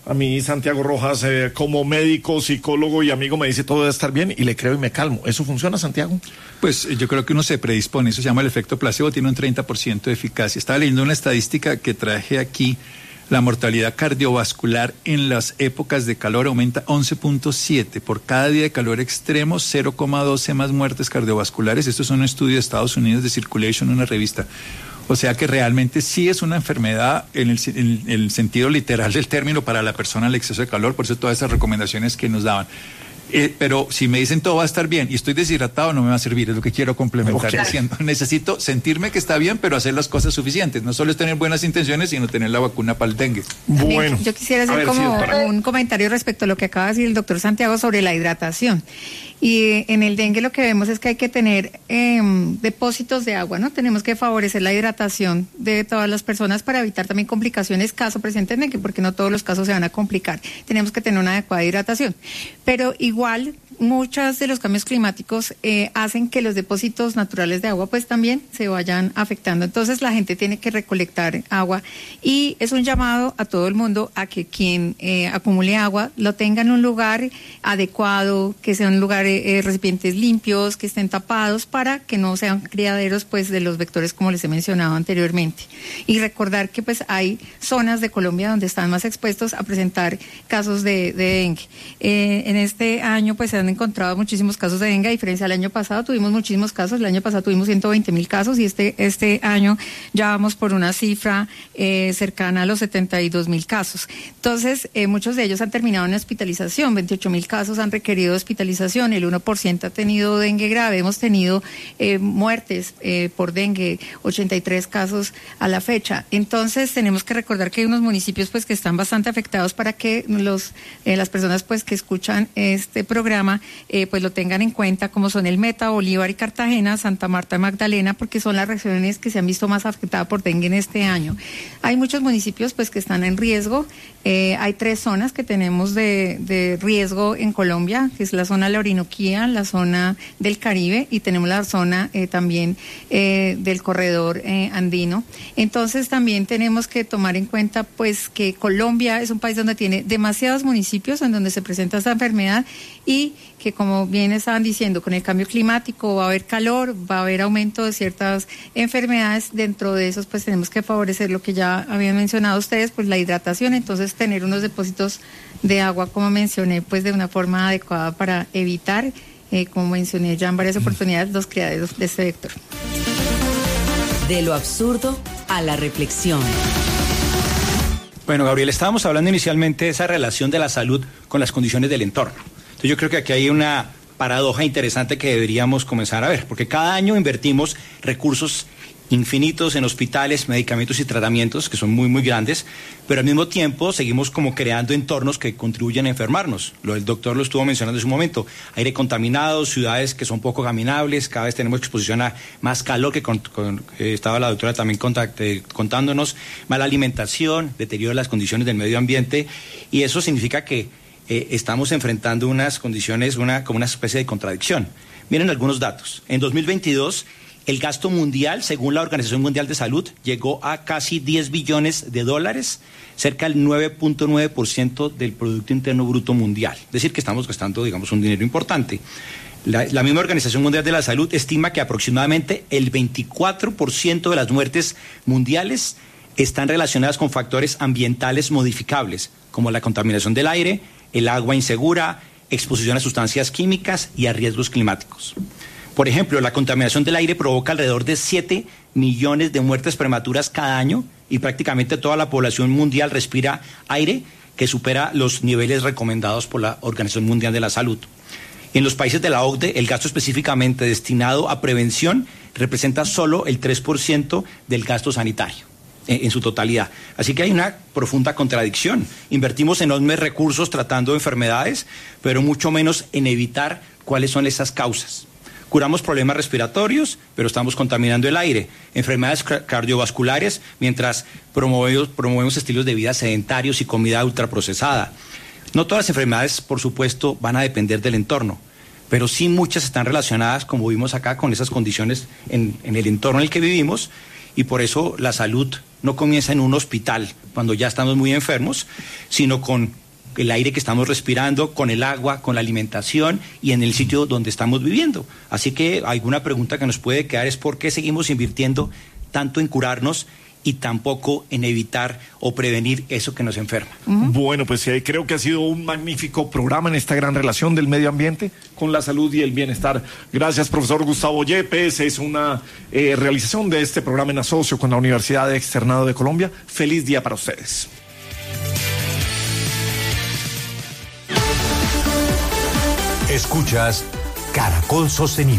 Speaker 2: A mí Santiago Rojas, eh, como médico, psicólogo y amigo, me dice todo debe estar bien y le creo y me calmo. ¿Eso funciona, Santiago?
Speaker 1: Pues yo creo que uno se predispone, eso se llama el efecto placebo, tiene un treinta por ciento de eficacia. Estaba leyendo una estadística que traje aquí, la mortalidad cardiovascular en las épocas de calor aumenta once punto siete, por cada día de calor extremo, cero coma doce más muertes cardiovasculares. Esto es un estudio de Estados Unidos de Circulation, una revista. O sea que realmente sí es una enfermedad en el, en el sentido literal del término para la persona el exceso de calor, por eso todas esas recomendaciones que nos daban. Eh, pero si me dicen todo va a estar bien y estoy deshidratado, no me va a servir, es lo que quiero complementar okay. diciendo. Necesito sentirme que está bien, pero hacer las cosas suficientes. No solo es tener buenas intenciones, sino tener la vacuna para el dengue.
Speaker 8: Bueno. Yo quisiera hacer ver, como sí, un comentario respecto a lo que acaba de decir el doctor Santiago sobre la hidratación. Y en el dengue lo que vemos es que hay que tener eh, depósitos de agua, ¿no? Tenemos que favorecer la hidratación de todas las personas para evitar también complicaciones caso presente en dengue, porque no todos los casos se van a complicar. Tenemos que tener una adecuada hidratación. Pero igual, muchos de los cambios climáticos eh, hacen que los depósitos naturales de agua pues también se vayan afectando. Entonces la gente tiene que recolectar agua y es un llamado a todo el mundo a que quien eh, acumule agua lo tenga en un lugar adecuado, que sea un lugar Eh, recipientes limpios, que estén tapados para que no sean criaderos pues de los vectores como les he mencionado anteriormente. Y recordar que pues hay zonas de Colombia donde están más expuestos a presentar casos de, de dengue. Eh, en este año pues se han encontrado muchísimos casos de dengue, a diferencia del año pasado tuvimos muchísimos casos, el año pasado tuvimos ciento veinte mil casos y este, este año ya vamos por una cifra eh, cercana a los setenta y dos mil casos. Entonces eh, muchos de ellos han terminado en hospitalización, veintiocho mil casos han requerido hospitalización, el uno por ciento ha tenido dengue grave, hemos tenido eh, muertes eh, por dengue, ochenta y tres casos a la fecha. Entonces tenemos que recordar que hay unos municipios pues que están bastante afectados para que los eh, las personas pues que escuchan este programa eh, pues lo tengan en cuenta, como son el Meta, Bolívar y Cartagena, Santa Marta y Magdalena, porque son las regiones que se han visto más afectadas por dengue en este año. Hay muchos municipios pues que están en riesgo, eh, hay tres zonas que tenemos de, de riesgo en Colombia, que es la zona de la Orinoquía, la zona del Caribe y tenemos la zona eh, también eh, del corredor eh, andino. Entonces también tenemos que tomar en cuenta pues que Colombia es un país donde tiene demasiados municipios en donde se presenta esta enfermedad y que, como bien estaban diciendo, con el cambio climático va a haber calor, va a haber aumento de ciertas enfermedades. Dentro de esos pues tenemos que favorecer lo que ya habían mencionado ustedes, pues la hidratación, entonces tener unos depósitos de agua, como mencioné, pues de una forma adecuada para evitar, eh, como mencioné ya en varias oportunidades, los criaderos de este vector.
Speaker 4: De lo absurdo a la reflexión.
Speaker 3: Bueno, Gabriel, estábamos hablando inicialmente de esa relación de la salud con las condiciones del entorno. Entonces yo creo que aquí hay una paradoja interesante que deberíamos comenzar a ver, porque cada año invertimos recursos infinitos en hospitales, medicamentos y tratamientos que son muy muy grandes, pero al mismo tiempo seguimos como creando entornos que contribuyen a enfermarnos. Lo el doctor lo estuvo mencionando en su momento, aire contaminado, ciudades que son poco caminables, cada vez tenemos exposición a más calor, que con, con, eh, estaba la doctora también contact, eh, contándonos, mala alimentación, deterioro de las condiciones del medio ambiente, y eso significa que eh, estamos enfrentando unas condiciones, una, como una especie de contradicción. Miren algunos datos. En dos mil veintidós, el gasto mundial, según la Organización Mundial de Salud, llegó a casi diez billones de dólares, cerca del nueve punto nueve por ciento del Producto Interno Bruto Mundial. Es decir, que estamos gastando, digamos, un dinero importante. La, la misma Organización Mundial de la Salud estima que aproximadamente el veinticuatro por ciento de las muertes mundiales están relacionadas con factores ambientales modificables, como la contaminación del aire, el agua insegura, exposición a sustancias químicas y a riesgos climáticos. Por ejemplo, la contaminación del aire provoca alrededor de siete millones de muertes prematuras cada año y prácticamente toda la población mundial respira aire que supera los niveles recomendados por la Organización Mundial de la Salud. En los países de la O C D E, el gasto específicamente destinado a prevención representa solo el tres por ciento del gasto sanitario en, en su totalidad. Así que hay una profunda contradicción. Invertimos enormes recursos tratando enfermedades, pero mucho menos en evitar cuáles son esas causas. Curamos problemas respiratorios, pero estamos contaminando el aire, enfermedades cardiovasculares, mientras promovemos, promovemos estilos de vida sedentarios y comida ultraprocesada. No todas las enfermedades, por supuesto, van a depender del entorno, pero sí muchas están relacionadas, como vimos acá, con esas condiciones en, en el entorno en el que vivimos, y por eso la salud no comienza en un hospital cuando ya estamos muy enfermos, sino con el aire que estamos respirando, con el agua, con la alimentación y en el sitio donde estamos viviendo. Así que alguna pregunta que nos puede quedar es por qué seguimos invirtiendo tanto en curarnos y tampoco en evitar o prevenir eso que nos enferma.
Speaker 2: Uh-huh. Bueno, pues eh, creo que ha sido un magnífico programa en esta gran relación del medio ambiente con la salud y el bienestar. Gracias, profesor Gustavo Yepes. Es una eh, realización de este programa en asocio con la Universidad Externado de Colombia. Feliz día para ustedes.
Speaker 7: Escuchas Caracol Sostenible.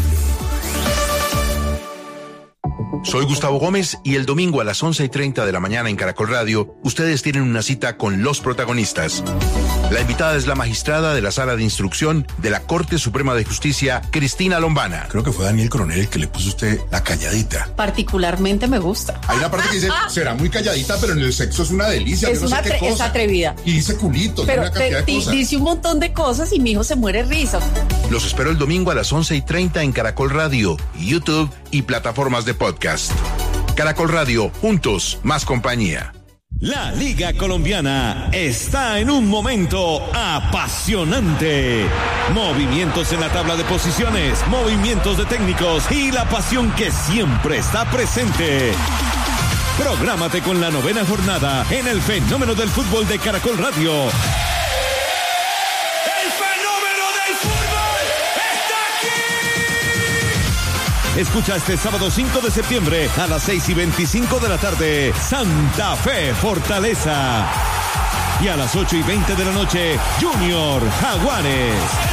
Speaker 10: Soy Gustavo Gómez y el domingo a las once y treinta de la mañana en Caracol Radio, ustedes tienen una cita con los protagonistas. La invitada es la magistrada de la Sala de Instrucción de la Corte Suprema de Justicia, Cristina Lombana.
Speaker 11: Creo que fue Daniel Coronel el que le puso a usted la calladita.
Speaker 12: Particularmente me gusta.
Speaker 11: Hay una parte que dice, será muy calladita, pero en el sexo es una delicia.
Speaker 12: Es,
Speaker 11: yo no
Speaker 12: una
Speaker 11: sé qué cosa.
Speaker 12: Es atrevida.
Speaker 11: Y dice culito,
Speaker 12: pero
Speaker 11: una cantidad
Speaker 12: te,
Speaker 11: de cosas.
Speaker 12: Dice un montón de cosas y mi hijo se muere risa.
Speaker 10: Los espero el domingo a las once y treinta en Caracol Radio, YouTube y plataformas de podcast. Caracol Radio, juntos, más compañía.
Speaker 13: La Liga Colombiana está en un momento apasionante. Movimientos en la tabla de posiciones, movimientos de técnicos y la pasión que siempre está presente. Prográmate con la novena jornada en el fenómeno del fútbol de Caracol Radio. Escucha este sábado cinco de septiembre a las seis y veinticinco de la tarde, Santa Fe Fortaleza. Y a las ocho y veinte de la noche, Junior Jaguares.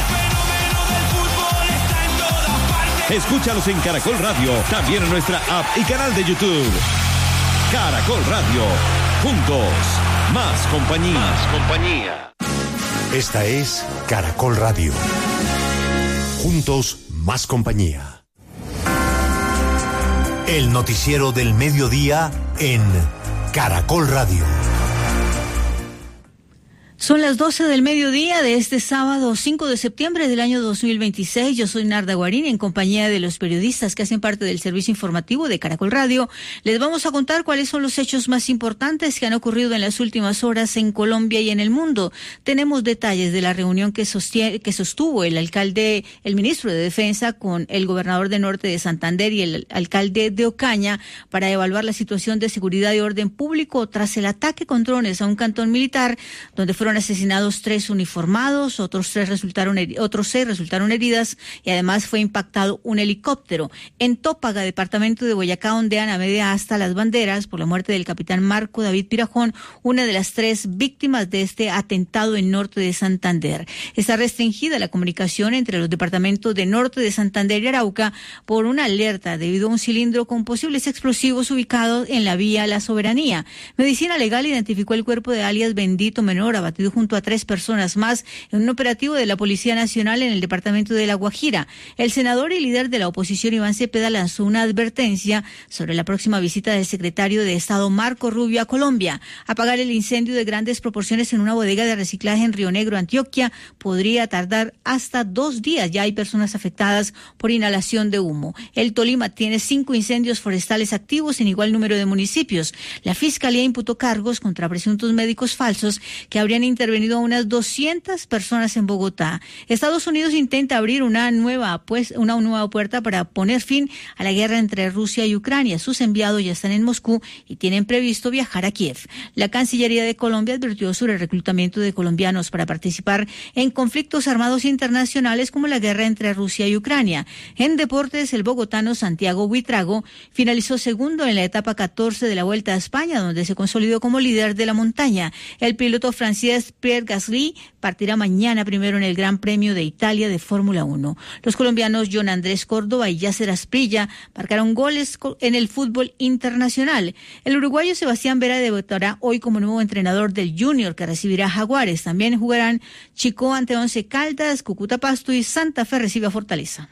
Speaker 13: Escúchalos en Caracol Radio, también en nuestra app y canal de YouTube. Caracol Radio, juntos, más compañía. Más compañía.
Speaker 7: Esta es Caracol Radio. Juntos, más compañía. El noticiero del mediodía en Caracol Radio.
Speaker 14: Son las doce del mediodía de este sábado cinco de septiembre del año dos mil veintiséis. Yo soy Narda Guarín, en compañía de los periodistas que hacen parte del servicio informativo de Caracol Radio. Les vamos a contar cuáles son los hechos más importantes que han ocurrido en las últimas horas en Colombia y en el mundo. Tenemos detalles de la reunión que, sostiene, que sostuvo el alcalde, el ministro de Defensa con el gobernador de Norte de Santander y el alcalde de Ocaña para evaluar la situación de seguridad y orden público tras el ataque con drones a un cantón militar donde fueron Fueron asesinados tres uniformados, otros tres resultaron otros seis resultaron heridas y además fue impactado un helicóptero. En Tópaga, departamento de Boyacá, ondean a media asta las banderas por la muerte del capitán Marco David Pirajón, una de las tres víctimas de este atentado en Norte de Santander. Está restringida la comunicación entre los departamentos de Norte de Santander y Arauca por una alerta debido a un cilindro con posibles explosivos ubicados en la vía La Soberanía. Medicina Legal identificó el cuerpo de alias Bendito Menor, abatido junto a tres personas más en un operativo de la Policía Nacional en el departamento de La Guajira. El senador y líder de la oposición, Iván Cepeda, lanzó una advertencia sobre la próxima visita del secretario de Estado, Marco Rubio, a Colombia. Apagar el incendio de grandes proporciones en una bodega de reciclaje en Río Negro, Antioquia, podría tardar hasta dos días. Ya hay personas afectadas por inhalación de humo. El Tolima tiene cinco incendios forestales activos en igual número de municipios. La Fiscalía imputó cargos contra presuntos médicos falsos que habrían intervenido a unas doscientas personas en Bogotá. Estados Unidos intenta abrir una nueva, pues, una nueva puerta para poner fin a la guerra entre Rusia y Ucrania. Sus enviados ya están en Moscú y tienen previsto viajar a Kiev. La Cancillería de Colombia advirtió sobre el reclutamiento de colombianos para participar en conflictos armados internacionales como la guerra entre Rusia y Ucrania. En deportes, el bogotano Santiago Buitrago finalizó segundo en la etapa catorce de la Vuelta a España, donde se consolidó como líder de la montaña. El piloto francés Pierre Gasly partirá mañana primero en el Gran Premio de Italia de Fórmula uno. Los colombianos John Andrés Córdoba y Yasser Asprilla marcaron goles en el fútbol internacional. El uruguayo Sebastián Vera debutará hoy como nuevo entrenador del Junior, que recibirá a Jaguares. También jugarán Chico ante Once Caldas, Cúcuta Pasto y Santa Fe recibe a Fortaleza.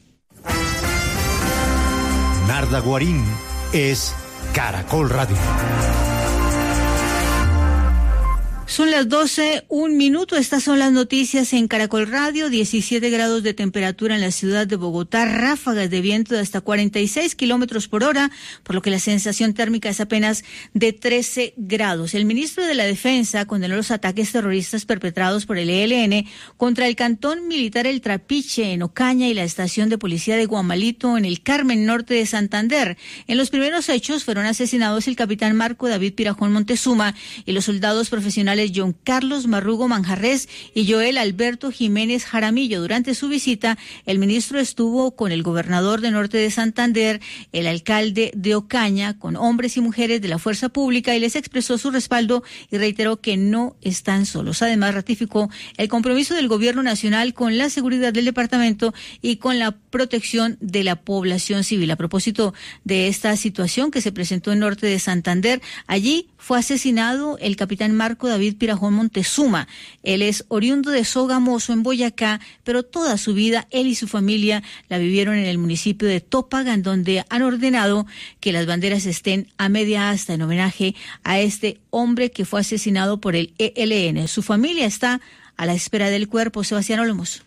Speaker 7: Narda Guarín es Caracol Radio.
Speaker 14: Son las doce, un minuto. Estas son las noticias en Caracol Radio. diecisiete grados de temperatura en la ciudad de Bogotá, ráfagas de viento de hasta cuarenta y seis kilómetros por hora, por lo que la sensación térmica es apenas de trece grados. El ministro de la Defensa condenó los ataques terroristas perpetrados por el E L N contra el cantón militar El Trapiche en Ocaña y la estación de policía de Guamalito en el Carmen Norte de Santander. En los primeros hechos fueron asesinados el capitán Marco David Pirajón Montezuma y los soldados profesionales John Carlos Marrugo Manjarres y Joel Alberto Jiménez Jaramillo. Durante su visita, el ministro estuvo con el gobernador de Norte de Santander, el alcalde de Ocaña, con hombres y mujeres de la fuerza pública y les expresó su respaldo y reiteró que no están solos. Además, ratificó el compromiso del gobierno nacional con la seguridad del departamento y con la protección de la población civil. A propósito de esta situación que se presentó en Norte de Santander, allí fue asesinado el capitán Marco David Pirajón Montezuma. Él es oriundo de Sogamoso, en Boyacá, pero toda su vida él y su familia la vivieron en el municipio de Tópaga, en donde han ordenado que las banderas estén a media asta en homenaje a este hombre que fue asesinado por el E L N. Su familia está a la espera del cuerpo. Sebastián Olmos.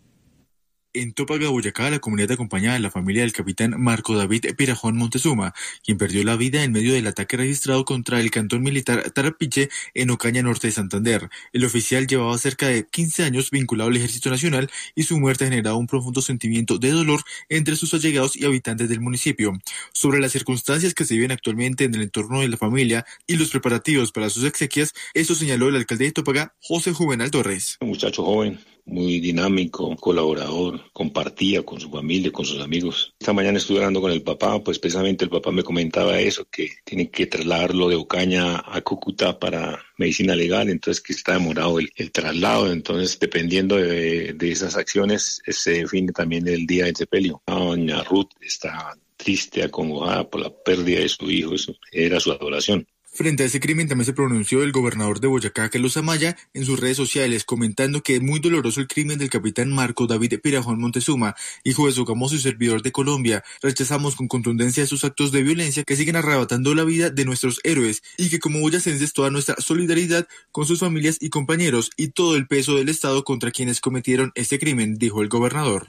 Speaker 15: En Tópaga, Boyacá, la comunidad acompaña a la familia del capitán Marco David Pirajón Montezuma, quien perdió la vida en medio del ataque registrado contra el cantón militar Trapiche en Ocaña, Norte de Santander. El oficial llevaba cerca de quince años vinculado al Ejército Nacional y su muerte ha generado un profundo sentimiento de dolor entre sus allegados y habitantes del municipio. Sobre las circunstancias que se viven actualmente en el entorno de la familia y los preparativos para sus exequias, eso señaló el alcalde de Tópaga, José Juvenal Torres.
Speaker 16: Un muchacho joven, muy dinámico, colaborador, compartía con su familia, con sus amigos. Esta mañana estuve hablando con el papá, pues precisamente el papá me comentaba eso, que tienen que trasladarlo de Ocaña a Cúcuta para medicina legal, entonces que está demorado el, el traslado, entonces dependiendo de, de esas acciones se define también el día del sepelio. Doña Ruth está triste, acongojada por la pérdida de su hijo, eso era su adoración.
Speaker 15: Frente a ese crimen también se pronunció el gobernador de Boyacá, Carlos Amaya, en sus redes sociales, comentando que es muy doloroso el crimen del capitán Marco David Pirajón Montezuma, hijo de Sogamoso y servidor de Colombia. Rechazamos con contundencia esos actos de violencia que siguen arrebatando la vida de nuestros héroes y que como boyacenses toda nuestra solidaridad con sus familias y compañeros y todo el peso del Estado contra quienes cometieron este crimen, dijo el gobernador.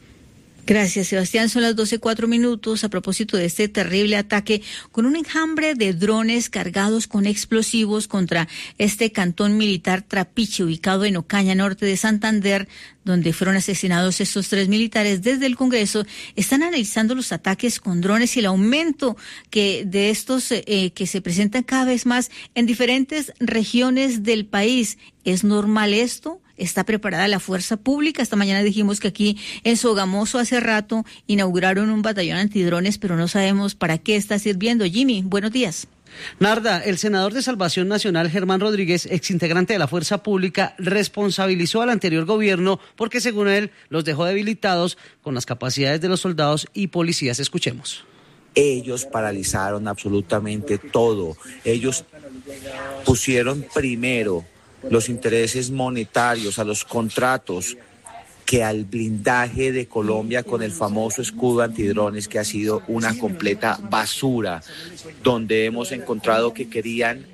Speaker 14: Gracias, Sebastián. Son las doce, cuatro minutos a propósito de este terrible ataque con un enjambre de drones cargados con explosivos contra este cantón militar Trapiche, ubicado en Ocaña, Norte de Santander, donde fueron asesinados estos tres militares. Desde el Congreso están analizando los ataques con drones y el aumento que de estos eh, que se presentan cada vez más en diferentes regiones del país. ¿Es normal esto? ¿Está preparada la fuerza pública? Esta mañana dijimos que aquí en Sogamoso hace rato inauguraron un batallón antidrones, pero no sabemos para qué está sirviendo. Jimmy, buenos días.
Speaker 17: Narda, el senador de Salvación Nacional, Germán Rodríguez, exintegrante de la Fuerza Pública, responsabilizó al anterior gobierno porque, según él, los dejó debilitados con las capacidades de los soldados y policías. Escuchemos.
Speaker 18: Ellos paralizaron absolutamente todo. Ellos pusieron primero los intereses monetarios a los contratos que al blindaje de Colombia con el famoso escudo antidrones, que ha sido una completa basura, donde hemos encontrado que querían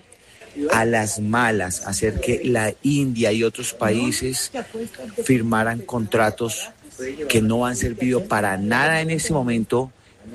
Speaker 18: a las malas hacer que la India y otros países firmaran contratos que no han servido para nada en este momento.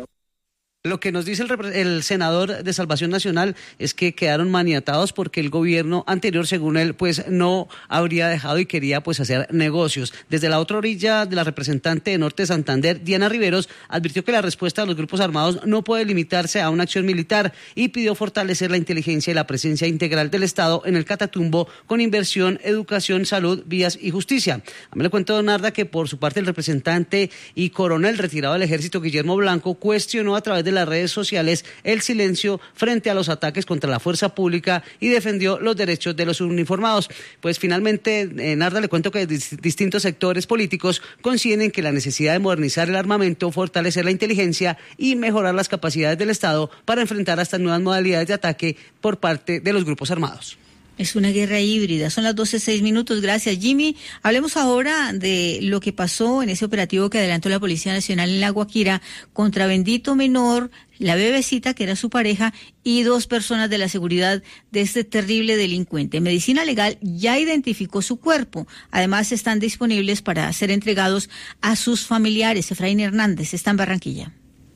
Speaker 17: Lo que nos dice el, el senador de Salvación Nacional es que quedaron maniatados porque el gobierno anterior, según él, pues no habría dejado y quería pues hacer negocios. Desde la otra orilla de la representante de Norte de Santander, Diana Riveros, advirtió que la respuesta de los grupos armados no puede limitarse a una acción militar y pidió fortalecer la inteligencia y la presencia integral del Estado en el Catatumbo con inversión, educación, salud, vías y justicia. A mí le cuento, don Narda, que por su parte el representante y coronel retirado del Ejército, Guillermo Blanco, cuestionó a través de las redes sociales el silencio frente a los ataques contra la fuerza pública y defendió los derechos de los uniformados. Pues finalmente, eh, Narda, le cuento que dis- distintos sectores políticos coinciden en que la necesidad de modernizar el armamento, fortalecer la inteligencia y mejorar las capacidades del Estado para enfrentar a estas nuevas modalidades de ataque por parte de los grupos armados.
Speaker 14: Es una guerra híbrida. Son las doce seis minutos. Gracias, Jimmy. Hablemos ahora de lo que pasó en ese operativo que adelantó la Policía Nacional en La Guajira contra Bendito Menor, la bebecita que era su pareja y dos personas de la seguridad de este terrible delincuente. Medicina Legal ya identificó su cuerpo. Además, están disponibles para ser entregados a sus familiares. Efraín Hernández está en Barranquilla.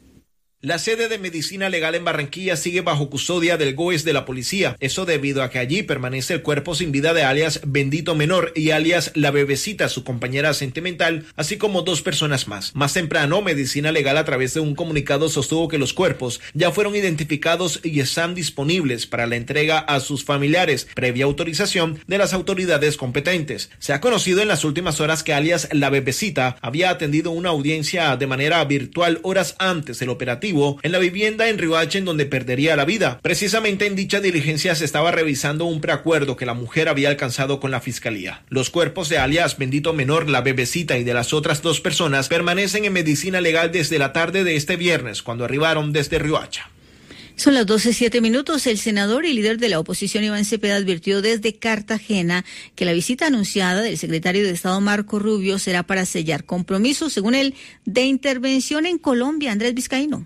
Speaker 19: La sede de Medicina Legal en Barranquilla sigue bajo custodia del G O E S de la policía. Eso debido a que allí permanece el cuerpo sin vida de alias Bendito Menor y alias La Bebecita, su compañera sentimental, así como dos personas más. Más temprano, Medicina Legal a través de un comunicado sostuvo que los cuerpos ya fueron identificados y están disponibles para la entrega a sus familiares, previa autorización de las autoridades competentes. Se ha conocido en las últimas horas que alias La Bebecita había atendido una audiencia de manera virtual horas antes del operativo en la vivienda en Riohacha en donde perdería la vida. Precisamente en dicha diligencia se estaba revisando un preacuerdo que la mujer había alcanzado con la fiscalía. Los cuerpos de alias Bendito Menor, La Bebecita y de las otras dos personas permanecen en Medicina Legal desde la tarde de este viernes, cuando arribaron desde Riohacha.
Speaker 14: Son las doce siete minutos. El senador y líder de la oposición, Iván Cepeda, advirtió desde Cartagena que la visita anunciada del secretario de Estado, Marco Rubio, será para sellar compromisos, según él, de intervención en Colombia. Andrés Vizcaíno.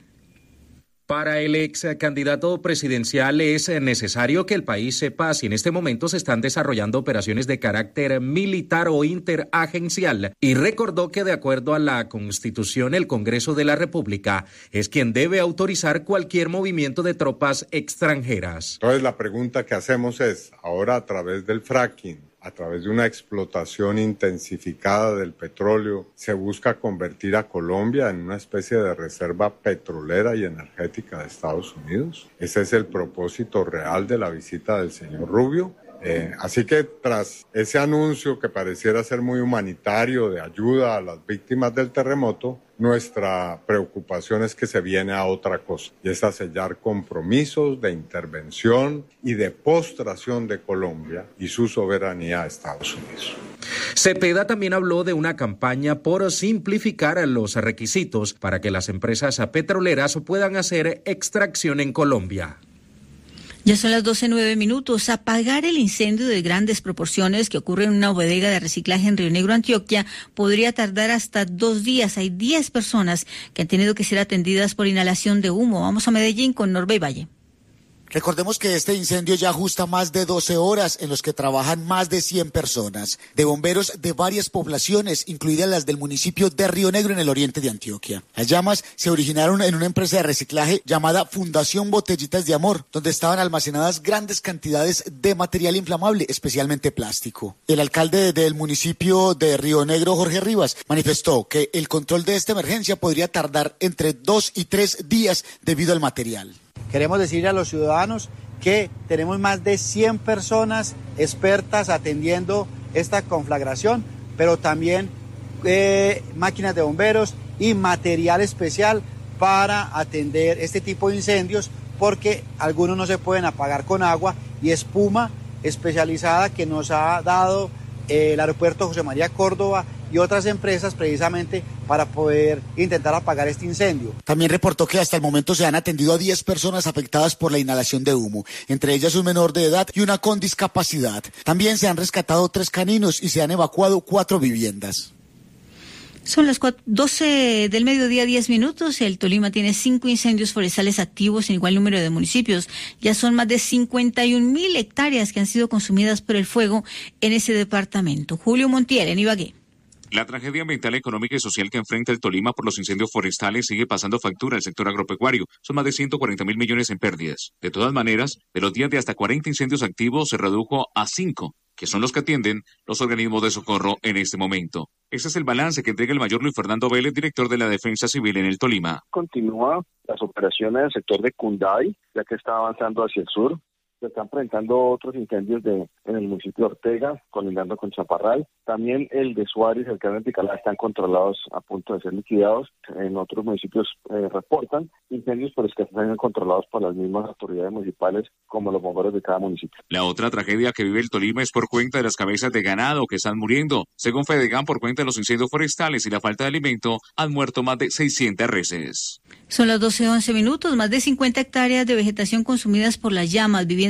Speaker 20: Para el ex candidato presidencial es necesario que el país sepa si en este momento se están desarrollando operaciones de carácter militar o interagencial y recordó que de acuerdo a la Constitución el Congreso de la República es quien debe autorizar cualquier movimiento de tropas extranjeras.
Speaker 21: Entonces la pregunta que hacemos es, ahora a través del fracking, a través de una explotación intensificada del petróleo, se busca convertir a Colombia en una especie de reserva petrolera y energética de Estados Unidos. Ese es el propósito real de la visita del señor Rubio. Eh, así que tras ese anuncio que pareciera ser muy humanitario de ayuda a las víctimas del terremoto, nuestra preocupación es que se viene a otra cosa, y es a sellar compromisos de intervención y de postración de Colombia y su soberanía a Estados Unidos.
Speaker 20: Cepeda también habló de una campaña por simplificar los requisitos para que las empresas petroleras puedan hacer extracción en Colombia.
Speaker 14: Ya son las doce nueve minutos. Apagar el incendio de grandes proporciones que ocurre en una bodega de reciclaje en Río Negro, Antioquia, podría tardar hasta dos días. Hay diez personas que han tenido que ser atendidas por inhalación de humo. Vamos a Medellín con Norbey Valle.
Speaker 22: Recordemos que este incendio ya ajusta más de doce horas en los que trabajan más de cien personas, de bomberos de varias poblaciones, incluidas las del municipio de Río Negro en el oriente de Antioquia. Las llamas se originaron en una empresa de reciclaje llamada Fundación Botellitas de Amor, donde estaban almacenadas grandes cantidades de material inflamable, especialmente plástico. El alcalde del municipio de Río Negro, Jorge Rivas, manifestó que el control de esta emergencia podría tardar entre dos y tres días debido al material.
Speaker 23: Queremos decirle a los ciudadanos que tenemos más de cien personas expertas atendiendo esta conflagración, pero también eh, máquinas de bomberos y material especial para atender este tipo de incendios, porque algunos no se pueden apagar con agua y espuma especializada que nos ha dado eh, el aeropuerto José María Córdoba y otras empresas precisamente para poder intentar apagar este incendio.
Speaker 22: También reportó que hasta el momento se han atendido a diez personas afectadas por la inhalación de humo, entre ellas un menor de edad y una con discapacidad. También se han rescatado tres caninos y se han evacuado cuatro viviendas.
Speaker 14: Son las doce del mediodía, diez minutos. El Tolima tiene cinco incendios forestales activos en igual número de municipios. Ya son más de cincuenta y un mil hectáreas que han sido consumidas por el fuego en ese departamento. Julio Montiel, en Ibagué.
Speaker 24: La tragedia ambiental, económica y social que enfrenta el Tolima por los incendios forestales sigue pasando factura al sector agropecuario. Son más de ciento cuarenta mil millones en pérdidas. De todas maneras, de los días de hasta cuarenta incendios activos se redujo a cinco, que son los que atienden los organismos de socorro en este momento. Ese es el balance que entrega el mayor Luis Fernando Vélez, director de la Defensa Civil en el Tolima.
Speaker 25: Continúa las operaciones del sector de Cunday, ya que está avanzando hacia el sur. Se están presentando otros incendios de, en el municipio de Ortega, colindando con Chaparral. También el de Suárez y el Carmen Picalá están controlados a punto de ser liquidados. En otros municipios eh, reportan incendios, pero es que están controlados por las mismas autoridades municipales, como los bomberos de cada municipio.
Speaker 24: La otra tragedia que vive el Tolima es por cuenta de las cabezas de ganado que están muriendo. Según Fedegan, por cuenta de los incendios forestales y la falta de alimento, han muerto más de seiscientas reses.
Speaker 14: Son las doce once minutos. Más de cincuenta hectáreas de vegetación consumidas por las llamas, viviendas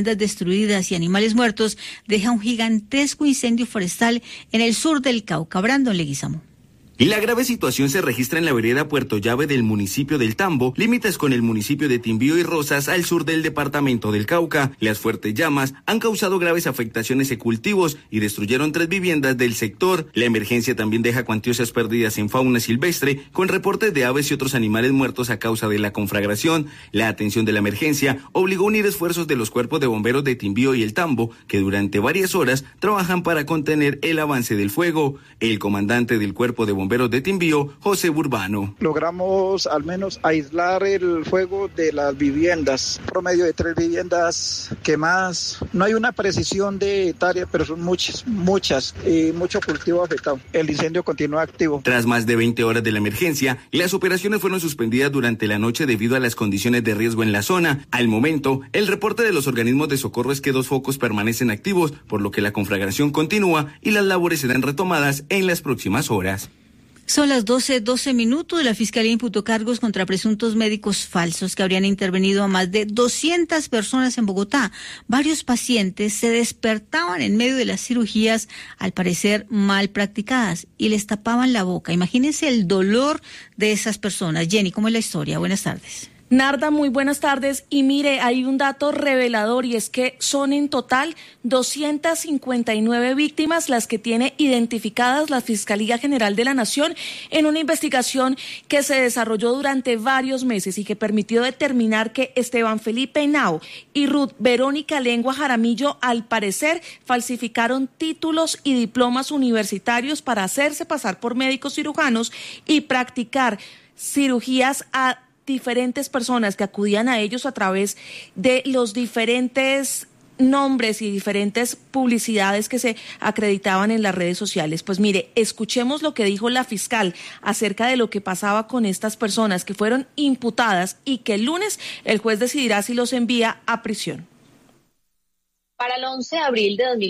Speaker 14: viviendas destruidas y animales muertos deja un gigantesco incendio forestal en el sur del Cauca. Brandon Leguizamo.
Speaker 1: La grave situación se registra en la vereda Puerto Llave del municipio del Tambo, límites con el municipio de Timbío y Rosas al sur del departamento del Cauca. Las fuertes llamas han causado graves afectaciones en cultivos y destruyeron tres viviendas del sector. La emergencia también deja cuantiosas pérdidas en fauna silvestre, con reportes de aves y otros animales muertos a causa de la conflagración. La atención de la emergencia obligó a unir esfuerzos de los cuerpos de bomberos de Timbío y el Tambo, que durante varias horas trabajan para contener el avance del fuego. El comandante del cuerpo de bomberos de Timbío, José Burbano.
Speaker 5: Logramos al menos aislar el fuego de las viviendas, promedio de tres viviendas quemadas. No hay una precisión de hectáreas, pero son muchas, muchas, y mucho cultivo afectado. El incendio continúa activo.
Speaker 1: Tras más de veinte horas de la emergencia, las operaciones fueron suspendidas durante la noche debido a las condiciones de riesgo en la zona. Al momento, el reporte de los organismos de socorro es que dos focos permanecen activos, por lo que la conflagración continúa y las labores serán retomadas en las próximas horas.
Speaker 14: Son las doce, doce minutos. La Fiscalía imputó cargos contra presuntos médicos falsos que habrían intervenido a más de doscientas personas en Bogotá. Varios pacientes se despertaban en medio de las cirugías, al parecer mal practicadas, y les tapaban la boca. Imagínense el dolor de esas personas. Jenny, ¿cómo es la historia? Buenas tardes.
Speaker 6: Narda, muy buenas tardes. Y mire, hay un dato revelador y es que son en total doscientas cincuenta y nueve víctimas las que tiene identificadas la Fiscalía General de la Nación en una investigación que se desarrolló durante varios meses y que permitió determinar que Esteban Felipe Henao y Ruth Verónica Lengua Jaramillo, al parecer, falsificaron títulos y diplomas universitarios para hacerse pasar por médicos cirujanos y practicar cirugías a diferentes personas que acudían a ellos a través de los diferentes nombres y diferentes publicidades que se acreditaban en las redes sociales. Pues mire, escuchemos lo que dijo la fiscal acerca de lo que pasaba con estas personas que fueron imputadas y que el lunes el juez decidirá si los envía a prisión.
Speaker 8: Para el once de abril de dos mil